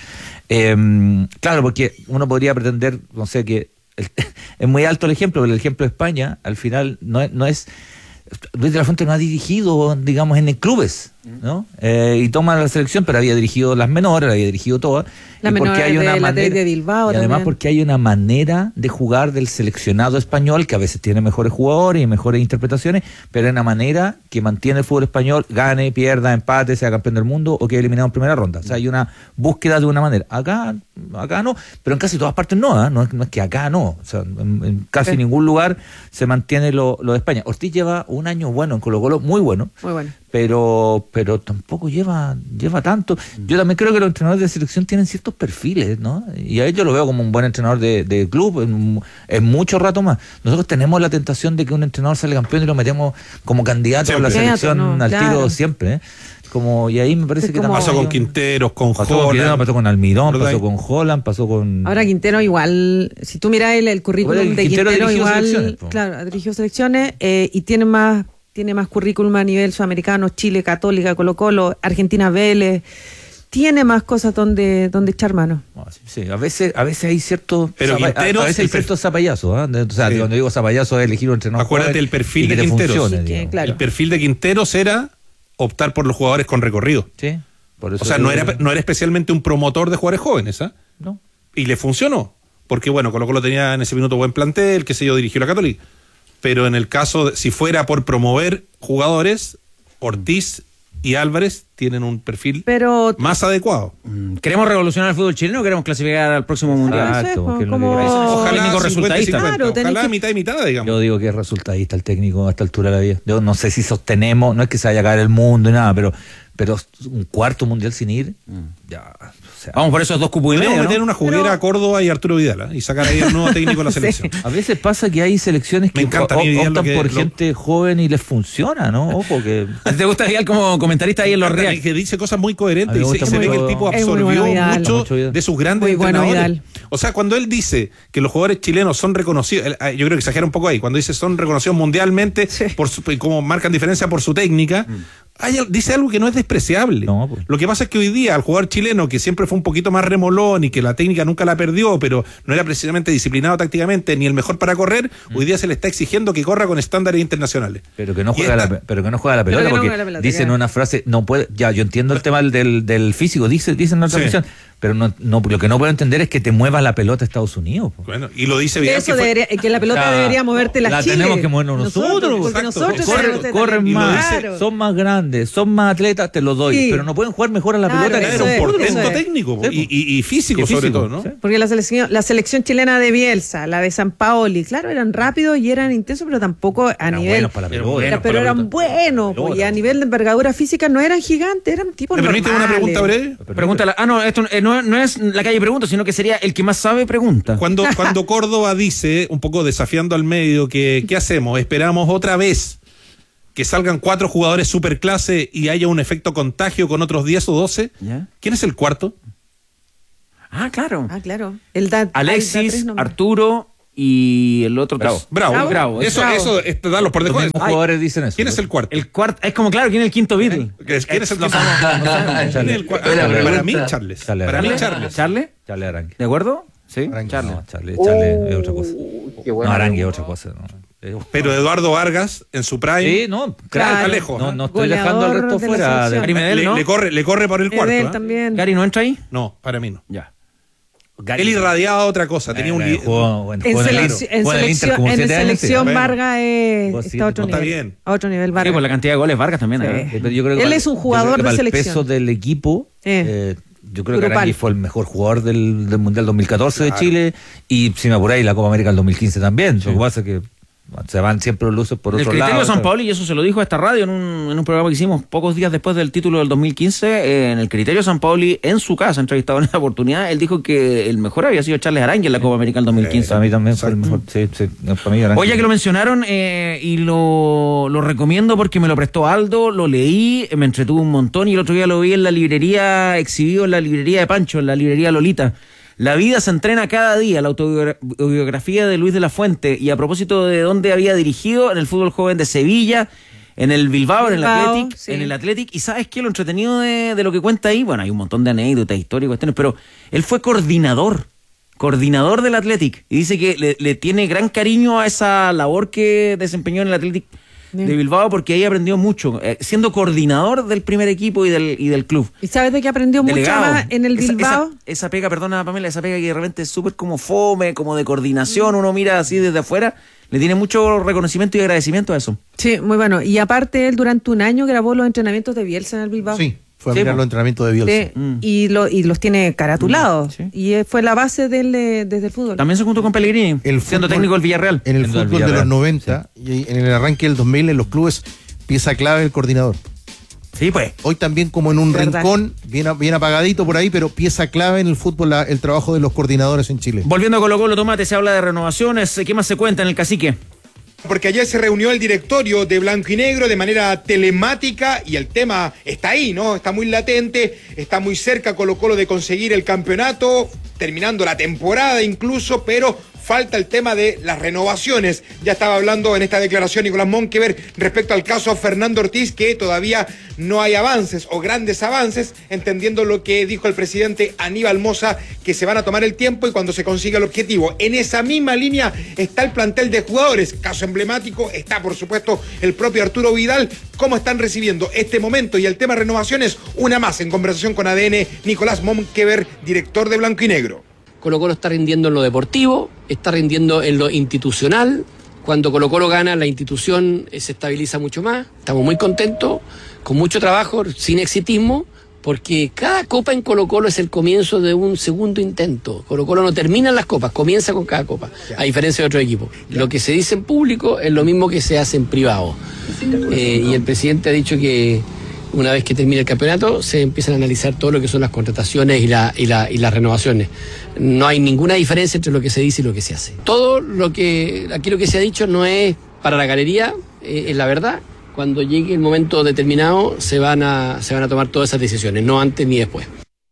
Claro, porque uno podría pretender, no sé, que es muy alto el ejemplo, pero el ejemplo de España, al final, no es... Luis de la Fuente no ha dirigido, digamos, en clubes, ¿no? Y toma la selección, pero había dirigido las menores, había dirigido todas. La menor de Bilbao. Y además porque hay una manera de jugar del seleccionado español que a veces tiene mejores jugadores y mejores interpretaciones, pero es una manera que mantiene el fútbol español, gane, pierda, empate, sea campeón del mundo o quede eliminado en primera ronda. O sea, hay una búsqueda de una manera. Acá no, pero en casi todas partes no, no es que acá no. O sea, en casi ningún lugar se mantiene lo de España. Ortiz lleva un año bueno en Colo-Colo, muy bueno. Muy bueno. Pero tampoco lleva tanto. Yo también creo que los entrenadores de selección tienen ciertos perfiles, ¿no? Y a ellos lo veo como un buen entrenador de club en mucho rato más. Nosotros tenemos la tentación de que un entrenador sale campeón y lo metemos como candidato a la selección al tiro siempre, ¿eh? Y ahí me parece que pasó con Quinteros, con Holland, pasó con Almirón, pasó con Holland, pasó con... Ahora Quintero igual, si tú mirás el currículum de Quintero igual, claro, dirigió selecciones y tiene más currículum a nivel sudamericano, Chile, Católica, Colo-Colo, Argentina, Vélez. Tiene más cosas donde echar mano. Sí, a veces hay ciertos... Pero Quinteros... A veces hay ciertos zapallazos, ¿eh? O sea, cuando digo zapallazo es elegir un entrenador. Acuérdate el perfil de Quinteros. El perfil de Quinteros era optar por los jugadores con recorrido. Sí, por eso. O sea, no era especialmente un promotor de jugadores jóvenes, ¿ah? No. Y le funcionó. Porque, bueno, Colo-Colo tenía en ese minuto buen plantel, qué sé yo, dirigió la Católica. Pero en el caso, si fuera por promover jugadores, Ortiz y Álvarez tienen un perfil más adecuado. ¿Queremos revolucionar el fútbol chileno o queremos clasificar al próximo mundial? Ojalá resultadista. Ojalá mitad y mitad, digamos. Yo digo que es resultadista el técnico a esta altura de la vida. Yo no sé si sostenemos, no es que se vaya a caer el mundo y nada, pero un cuarto mundial sin ir, ya... O sea, vamos por esos 2 cupos y medio, ¿no? Meter una juguera a Córdoba y Arturo Vidal, y sacar ahí el nuevo técnico de la selección. A veces pasa que hay selecciones que optan por gente joven y les funciona, ¿no? Ojo que... ¿Te gusta Vidal como comentarista ahí en los Real? Que dice cosas muy coherentes y se ve que el tipo absorbió mucho de sus grandes entrenadores. O sea, cuando él dice que los jugadores chilenos son reconocidos, yo creo que exagera un poco ahí, cuando dice son reconocidos mundialmente como marcan diferencia por su técnica, dice algo que no es despreciable. No, pues. Lo que pasa es que hoy día al jugador chileno, que siempre fue un poquito más remolón y que la técnica nunca la perdió, pero no era precisamente disciplinado tácticamente ni el mejor para correr, hoy día se le está exigiendo que corra con estándares internacionales. Pero que no juega la pelota, porque dicen una frase, no puede, ya yo entiendo el tema del físico, dicen en la transmisión, Pero no, lo que no puedo entender es que te mueva la pelota a Estados Unidos. Bueno, y lo dice bien. Eso que la pelota debería moverte la Chile. Tenemos que movernos nosotros. Porque nosotros corren más, claro. Son más grandes, son más atletas, te lo doy. Pero no pueden jugar mejor a la pelota que era un portento técnico y físico sobre todo, ¿no? Porque la selección chilena de Bielsa, la de Sampaoli, claro, eran rápidos y eran intensos, pero tampoco a nivel. Pero eran buenos. Y a nivel de envergadura física no eran gigantes, eran tipos normales. ¿Me permite una pregunta breve? Pregúntala. No, esto no es la calle pregunta, sino que sería el que más sabe pregunta. Cuando Córdoba dice, un poco desafiando al medio, que ¿qué hacemos? ¿Esperamos otra vez que salgan 4 jugadores superclase y haya un efecto contagio con otros 10 o 12? ¿Ya? ¿Quién es el cuarto? Claro. Alexis, Arturo y el otro Bravo. Eso da los por debajo. Los jugadores dicen eso. ¿Quién es el cuarto? El cuarto es como claro, ¿quién es el quinto Beatle? ¿Quién es el cuarto? Para mí, Charles. ¿Charles? Charles Arangue. ¿De acuerdo? Sí. Charles es otra cosa. Arangue es otra cosa. Pero Eduardo Vargas en su prime. Sí, claro. Lejos. No estoy dejando al resto fuera. Le corre por el cuarto. También. ¿Gary no entra ahí? No, para mí no. Ya. Él irradiaba otra cosa, tenía un en selección Vargas está a otro nivel. Bien. A otro nivel Vargas. Sí, por la cantidad de goles Vargas también. Él es un jugador de selección. El peso del equipo, yo creo que Arangui fue el mejor jugador del Mundial 2014 de Chile, y si me apuráis la Copa América del 2015 también. Lo que pasa es que se van siempre los luces por otro lado. El criterio de Sampaoli, y eso se lo dijo a esta radio en un programa que hicimos pocos días después del título del 2015, en el criterio de Sampaoli, en su casa, entrevistado en esa oportunidad, él dijo que el mejor había sido Charles Arangue en la Copa América del 2015. A mí también fue el mejor. Sí, para mí Arangue. Oye, que lo mencionaron y lo recomiendo porque me lo prestó Aldo, lo leí, me entretuvo un montón, y el otro día lo vi en la librería, exhibido en la librería de Pancho, en la librería Lolita. La vida se entrena cada día, la autobiografía de Luis de la Fuente, y a propósito de dónde había dirigido, en el fútbol joven de Sevilla, en el Bilbao, en el Athletic, y ¿sabes qué? Lo entretenido de lo que cuenta ahí, bueno, hay un montón de anécdotas, historias, cuestiones, pero él fue coordinador del Athletic, y dice que le tiene gran cariño a esa labor que desempeñó en el Athletic de Bilbao, porque ahí aprendió mucho, siendo coordinador del primer equipo y del club. ¿Y sabes de qué aprendió delegado. Mucho más en el Bilbao? Esa pega, perdona Pamela, esa pega que de repente es súper como fome, como de coordinación, uno mira así desde afuera, le tiene mucho reconocimiento y agradecimiento a eso. Sí, muy bueno. Y aparte él durante un año grabó los entrenamientos de Bielsa en el Bilbao. Sí. Fue a mirar los entrenamientos de Bielsa. Y los tiene caratulados. Y fue la base de él desde el fútbol. También se juntó con Pellegrini, siendo técnico del Villarreal. En el fútbol de los 90 y en el arranque del 2000 en los clubes, pieza clave el coordinador. Sí, pues. Hoy también como en un rincón, bien apagadito por ahí, pero pieza clave en el fútbol el trabajo de los coordinadores en Chile. Volviendo a Colo-Colo, Tomate, se habla de renovaciones. ¿Qué más se cuenta en el Cacique? Porque ayer se reunió el directorio de Blanco y Negro de manera telemática y el tema está ahí, ¿no? Está muy latente, está muy cerca Colo-Colo de conseguir el campeonato, terminando la temporada incluso, pero falta el tema de las renovaciones. Ya estaba hablando en esta declaración Nicolás Monkever respecto al caso Fernando Ortiz, que todavía no hay avances o grandes avances, entendiendo lo que dijo el presidente Aníbal Mosa, que se van a tomar el tiempo y cuando se consiga el objetivo. En esa misma línea está el plantel de jugadores. Caso emblemático está, por supuesto, el propio Arturo Vidal. ¿Cómo están recibiendo este momento y el tema renovaciones? Una más en conversación con ADN, Nicolás Monkever, director de Blanco y Negro. Colo-Colo está rindiendo en lo deportivo, está rindiendo en lo institucional. Cuando Colo-Colo gana, la institución se estabiliza mucho más. Estamos muy contentos, con mucho trabajo, sin exitismo, porque cada copa en Colo-Colo es el comienzo de un segundo intento. Colo-Colo no termina en las copas, comienza con cada copa, a diferencia de otros equipos. Lo que se dice en público es lo mismo que se hace en privado. Y el presidente ha dicho que una vez que termine el campeonato, se empiezan a analizar todo lo que son las contrataciones y las renovaciones. No hay ninguna diferencia entre lo que se dice y lo que se hace. Todo lo que se ha dicho no es para la galería, es la verdad. Cuando llegue el momento determinado, se van a tomar todas esas decisiones, no antes ni después.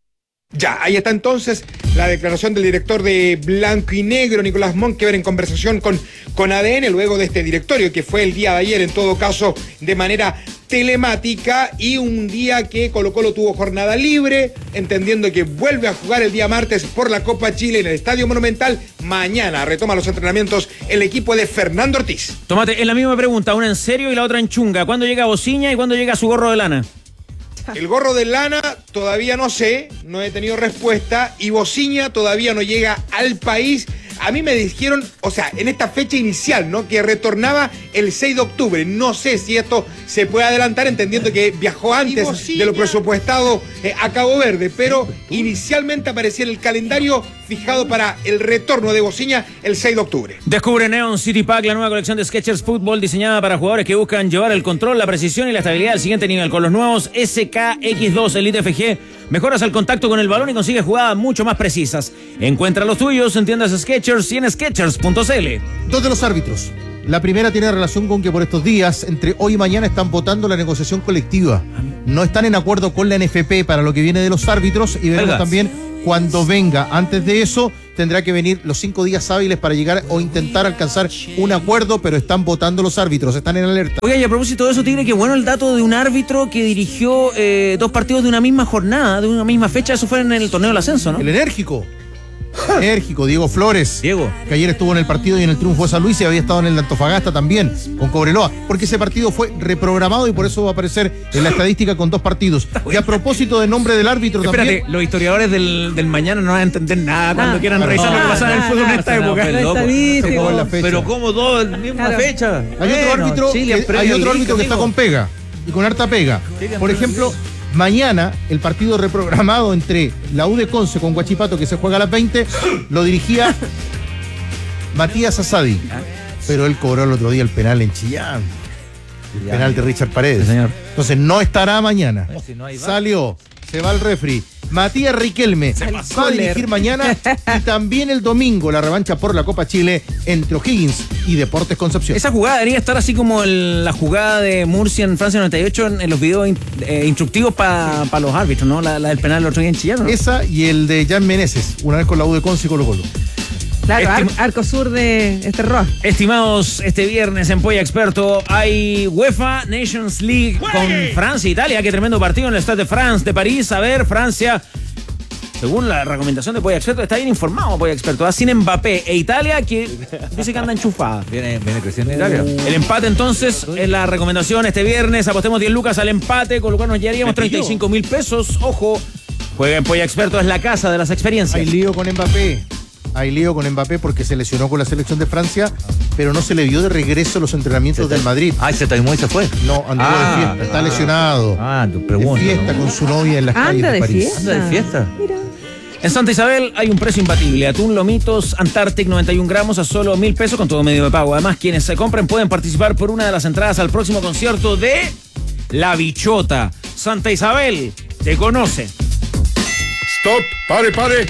Ya, ahí está entonces la declaración del director de Blanco y Negro, Nicolás Monkever, en conversación con ADN, luego de este directorio que fue el día de ayer, en todo caso, de manera telemática, y un día que Colo-Colo tuvo jornada libre, entendiendo que vuelve a jugar el día martes por la Copa Chile en el Estadio Monumental. Mañana retoma los entrenamientos el equipo de Fernando Ortiz. Tomate, es la misma pregunta, una en serio y la otra en chunga. ¿Cuándo llega Bociña y cuándo llega su gorro de lana? El gorro de lana todavía no sé, no he tenido respuesta. Y Bociña todavía no llega al país. A mí me dijeron, o sea, en esta fecha inicial, ¿no? Que retornaba el 6 de octubre. No sé si esto se puede adelantar, entendiendo que viajó antes de lo presupuestado a Cabo Verde. Pero inicialmente aparecía en el calendario fijado para el retorno de Bociña el 6 de octubre. Descubre Neon City Pack, la nueva colección de Skechers Fútbol diseñada para jugadores que buscan llevar el control, la precisión y la estabilidad al siguiente nivel. Con los nuevos SKX2 Elite FG, mejoras el contacto con el balón y consigues jugadas mucho más precisas. Encuentra los tuyos en tiendas Skechers y en Skechers.cl. Dos de los árbitros. La primera tiene relación con que por estos días, entre hoy y mañana, están votando la negociación colectiva. No están en acuerdo con la NFP para lo que viene de los árbitros y veremos también cuando venga. Antes de eso, tendrá que venir los 5 días hábiles para llegar o intentar alcanzar un acuerdo, pero están votando los árbitros, están en alerta. Oiga, y a propósito de eso, Tigre, qué bueno el dato de un árbitro que dirigió 2 partidos de una misma jornada, de una misma fecha. Eso fue en el torneo del ascenso, ¿no? El enérgico, Diego Flores. Diego. Que ayer estuvo en el partido y en el triunfo de San Luis y había estado en el de Antofagasta también, con Cobreloa, porque ese partido fue reprogramado y por eso va a aparecer en la estadística con 2 partidos. Y a propósito del nombre del árbitro también. Los historiadores del mañana no van a entender nada cuando quieran revisar lo que pasa en el fútbol en esta época. Pero como 2 en la misma fecha. Hay otro árbitro que está con pega y con harta pega. Por ejemplo, mañana el partido reprogramado entre la U de Conce con Huachipato, que se juega a las 20, lo dirigía Matías Asadi, pero él cobró el otro día el penal en Chillán, el penal de Richard Paredes. Sí, señor. Entonces no estará mañana. Salió, se va al refri. Matías Riquelme va a dirigir mañana y también el domingo la revancha por la Copa Chile entre O'Higgins y Deportes Concepción. Esa jugada debería estar así como la jugada de Murcia en Francia 98 en los videos instructivos para los árbitros, ¿no? La del penal del otro día en Chillán, ¿no? Esa y el de Jan Meneses, una vez con la U de Conce y Colo-Colo. Claro, Arco Sur de Esterroa. Estimados, este viernes en Polla Experto hay UEFA Nations League con Francia e Italia. Qué tremendo partido en el Stade de France de París. A ver, Francia, según la recomendación de Polla Experto, está bien informado Polla Experto. Sin Mbappé e Italia, que dice que anda enchufada. Viene creciendo Italia. El empate, entonces, es la recomendación este viernes. Apostemos 10 lucas al empate, con lo cual nos llevaríamos 35.000 pesos. Ojo, juega en Polla Experto, es la casa de las experiencias. Hay lío con Mbappé porque se lesionó con la selección de Francia, pero no se le vio de regreso los entrenamientos del Madrid. Se tomó y se fue. No, anduvo de fiesta, está lesionado. Tu pregunta. De fiesta con su novia en las calles de París. Anda de fiesta. Mira. En Santa Isabel hay un precio imbatible. Atún Lomitos Antarctic 91 gramos a solo 1.000 pesos con todo medio de pago. Además, quienes se compren pueden participar por una de las entradas al próximo concierto de La Bichota. Santa Isabel te conoce. Stop, pare.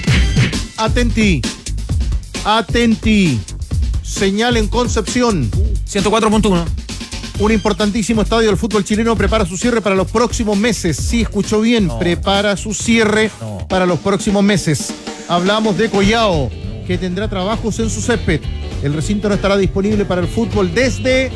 Atenti. Señal en Concepción. 104.1. Un importantísimo estadio del fútbol chileno prepara su cierre para los próximos meses. Sí, escuchó bien. Prepara su cierre para los próximos meses. Hablamos de Collao, que tendrá trabajos en su césped. El recinto no estará disponible para el fútbol desde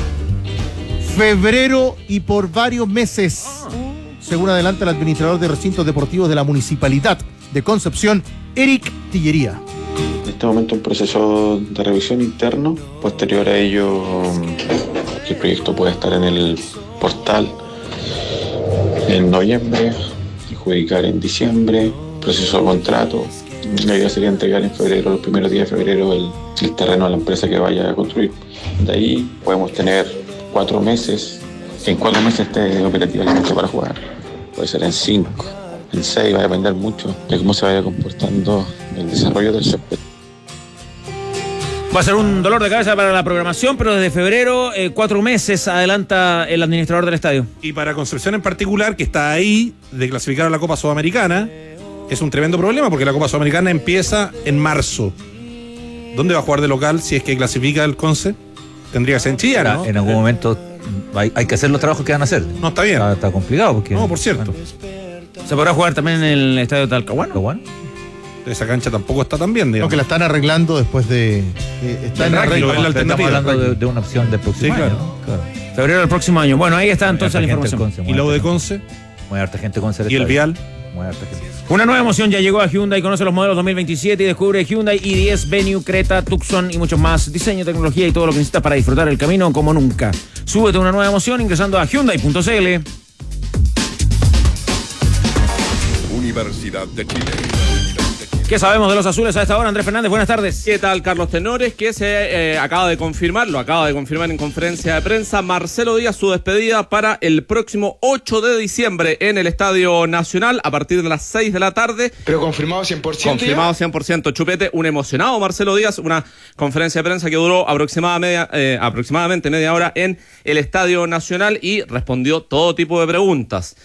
febrero y por varios meses, según adelanta el administrador de recintos deportivos de la Municipalidad de Concepción, Eric Tillería. En este momento un proceso de revisión interno. Posterior a ello, que el proyecto pueda estar en el portal en noviembre, adjudicar en diciembre, proceso de contrato. La idea sería entregar en febrero, los primeros días de febrero, el terreno a la empresa que vaya a construir. De ahí podemos tener 4 meses. En 4 meses esté operativamente para jugar. Puede ser en 5, en 6, va a depender mucho de cómo se vaya comportando el desarrollo del césped. Va a ser un dolor de cabeza para la programación, pero desde febrero, 4 meses adelanta el administrador del estadio. Y para Concepción en particular, que está ahí de clasificar a la Copa Sudamericana, es un tremendo problema porque la Copa Sudamericana empieza en marzo. ¿Dónde va a jugar de local si es que clasifica el Conce? Tendría que ser en Chillán, ¿no? En algún momento hay que hacer los trabajos que van a hacer. No, está bien. Está complicado porque... No, por cierto. ¿Se podrá jugar también en el estadio de Talcahuano? Esa cancha tampoco está tan bien, digamos. No, que la están arreglando después de... está en arreglo, es la alternativa. Estamos hablando de una opción del próximo año, ¿no? Claro. Febrero del próximo año. Bueno, ahí está entonces la información. ¿Y la U de Conce? Muy harta gente Conce. ¿Y el Vial? Muy harta gente. Una nueva emoción ya llegó a Hyundai. Conoce los modelos 2027 y descubre Hyundai i10, Venue, Creta, Tucson y muchos más. Diseño, tecnología y todo lo que necesitas para disfrutar el camino como nunca. Súbete a una nueva emoción ingresando a Hyundai.cl. Universidad de Chile. ¿Qué sabemos de los azules a esta hora? Andrés Fernández, buenas tardes. ¿Qué tal, Carlos Tenores? Que se acaba de confirmar en conferencia de prensa, Marcelo Díaz, su despedida para el próximo 8 de diciembre en el Estadio Nacional a partir de las 6 de la tarde. ¿Pero confirmado 100%? Confirmado 100%, Chupete. Un emocionado Marcelo Díaz, una conferencia de prensa que duró aproximadamente media hora en el Estadio Nacional y respondió todo tipo de preguntas.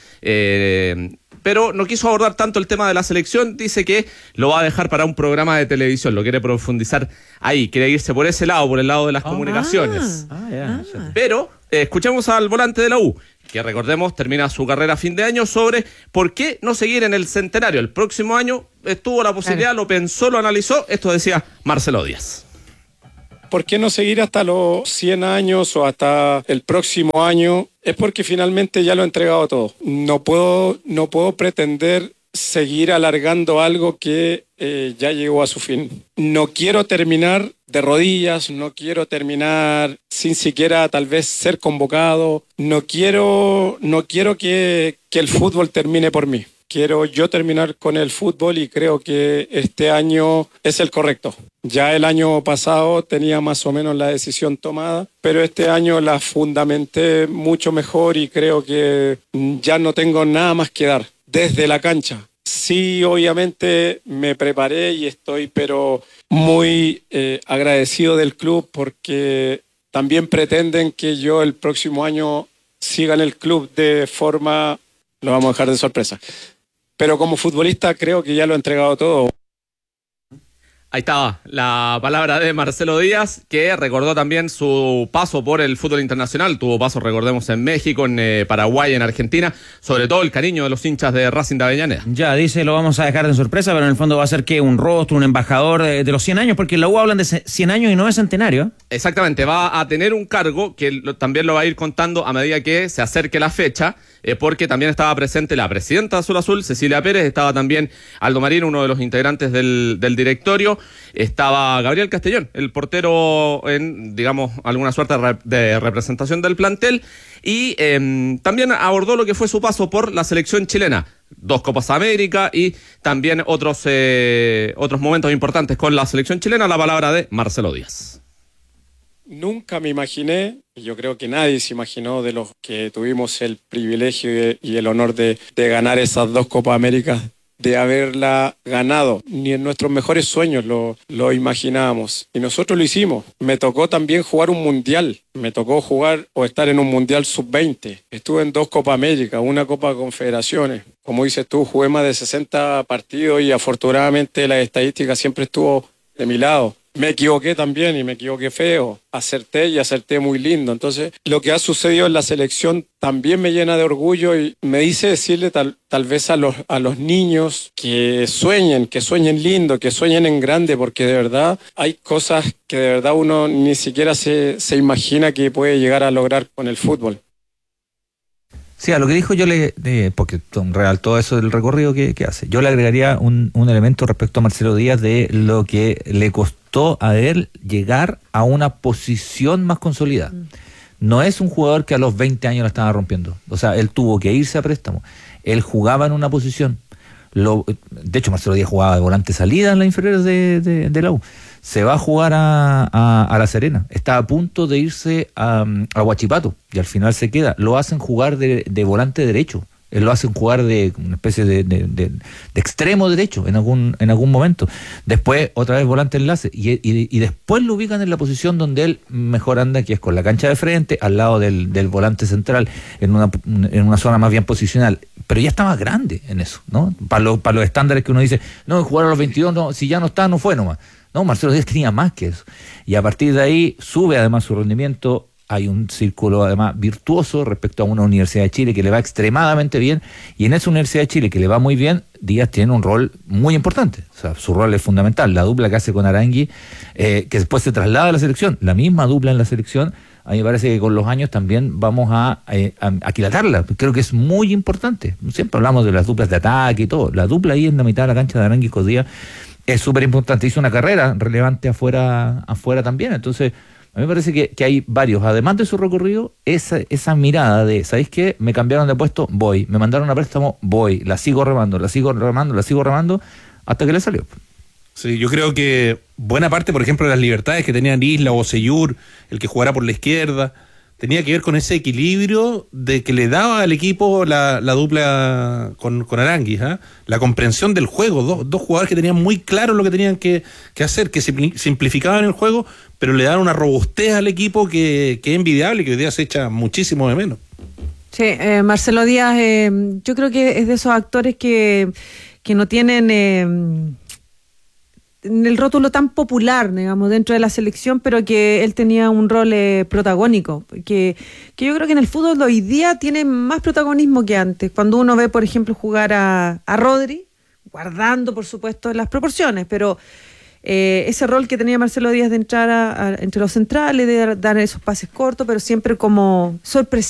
Pero no quiso abordar tanto el tema de la selección, dice que lo va a dejar para un programa de televisión, lo quiere profundizar ahí, quiere irse por ese lado, por el lado de las comunicaciones. Pero escuchemos al volante de la U, que recordemos termina su carrera a fin de año, sobre por qué no seguir en el centenario. El próximo año estuvo la posibilidad, lo pensó, lo analizó, esto decía Marcelo Díaz. ¿Por qué no seguir hasta los 100 años o hasta el próximo año? Es porque finalmente ya lo he entregado todo. No puedo pretender seguir alargando algo que ya llegó a su fin. No quiero terminar de rodillas, no quiero terminar sin siquiera tal vez ser convocado. No quiero que el fútbol termine por mí. Quiero yo terminar con el fútbol y creo que este año es el correcto. Ya el año pasado tenía más o menos la decisión tomada, pero este año la fundamenté mucho mejor y creo que ya no tengo nada más que dar desde la cancha. Sí, obviamente me preparé y estoy pero muy agradecido del club porque también pretenden que yo el próximo año siga en el club de forma... Lo vamos a dejar de sorpresa. Pero como futbolista creo que ya lo he entregado todo. Ahí estaba la palabra de Marcelo Díaz, que recordó también su paso por el fútbol internacional. Tuvo paso, recordemos, en México, en Paraguay, en Argentina. Sobre todo el cariño de los hinchas de Racing de Avellaneda. Ya, dice, lo vamos a dejar de sorpresa, pero en el fondo va a ser que un rostro, un embajador de los 100 años, porque en la U hablan de 100 años y no de centenario. Exactamente, va a tener un cargo que también lo va a ir contando a medida que se acerque la fecha, porque también estaba presente la presidenta de Azul Azul, Cecilia Pérez, estaba también Aldo Marín, uno de los integrantes del directorio, estaba Gabriel Castellón, el portero en, digamos, alguna suerte de representación del plantel, y también abordó lo que fue su paso por la selección chilena, 2 Copas América y también otros momentos importantes con la selección chilena. La palabra de Marcelo Díaz. Nunca me imaginé, y yo creo que nadie se imaginó de los que tuvimos el privilegio y el honor de ganar esas 2 Copas Américas, de haberla ganado. Ni en nuestros mejores sueños lo imaginábamos. Y nosotros lo hicimos. Me tocó también jugar un mundial. Me tocó jugar o estar en un mundial sub-20. Estuve en 2 Copas América, una Copa Confederaciones. Como dices tú, jugué más de 60 partidos y afortunadamente la estadística siempre estuvo de mi lado. Me equivoqué también y me equivoqué feo. Acerté muy lindo. Entonces, lo que ha sucedido en la selección también me llena de orgullo y me dice decirle tal vez a los niños que sueñen lindo, que sueñen en grande, porque de verdad hay cosas que de verdad uno ni siquiera se imagina que puede llegar a lograr con el fútbol. Sí, a lo que dijo yo porque en real todo eso del recorrido que hace, yo le agregaría un elemento respecto a Marcelo Díaz de lo que le costó a él llegar a una posición más consolidada. No es un jugador que a los 20 años la estaba rompiendo, o sea, él tuvo que irse a préstamo, él jugaba en una posición, de hecho Marcelo Díaz jugaba de volante salida en las inferiores de la U. Se va a jugar a La Serena. Está a punto de irse a Huachipato y al final se queda. Lo hacen jugar de volante derecho. Lo hacen jugar de una especie de extremo derecho en algún momento. Después otra vez volante enlace y después lo ubican en la posición donde él mejor anda, que es con la cancha de frente, al lado del volante central, en una zona más bien posicional. Pero ya está más grande en eso, ¿no? Para los estándares que uno dice, no, jugar a los 22, no, si ya no está, no fue nomás. No, Marcelo Díaz tenía más que eso. Y a partir de ahí sube además su rendimiento. Hay un círculo además virtuoso respecto a una Universidad de Chile que le va extremadamente bien. Y en esa Universidad de Chile que le va muy bien, Díaz tiene un rol muy importante. O sea, su rol es fundamental. La dupla que hace con Arangui, que después se traslada a la selección, la misma dupla en la selección, a mí me parece que con los años también vamos a aquilatarla. Creo que es muy importante. Siempre hablamos de las duplas de ataque y todo. La dupla ahí en la mitad de la cancha de Arangui con Díaz es súper importante. Hizo una carrera relevante afuera también. Entonces, A mí me parece que hay varios, además de su recorrido, esa mirada de, ¿sabéis qué? Me cambiaron de puesto, voy. Me mandaron a préstamo, voy. La sigo remando, hasta que le salió. Sí, yo creo que buena parte, por ejemplo, de las libertades que tenían Isla o Seyur, el que jugara por la izquierda, tenía que ver con ese equilibrio de que le daba al equipo la dupla con Aránguiz, ¿eh? La comprensión del juego, dos jugadores que tenían muy claro lo que tenían que hacer, que simplificaban el juego, pero le daban una robustez al equipo que es envidiable y que hoy día se echa muchísimo de menos. Sí, Marcelo Díaz, yo creo que es de esos actores que no tienen el rótulo tan popular, digamos, dentro de la selección, pero que él tenía un rol protagónico, que yo creo que en el fútbol de hoy día tiene más protagonismo que antes. Cuando uno ve, por ejemplo, jugar a Rodri, guardando, por supuesto, las proporciones, pero ese rol que tenía Marcelo Díaz de entrar entre los centrales, de dar esos pases cortos, pero siempre como sorpresivo.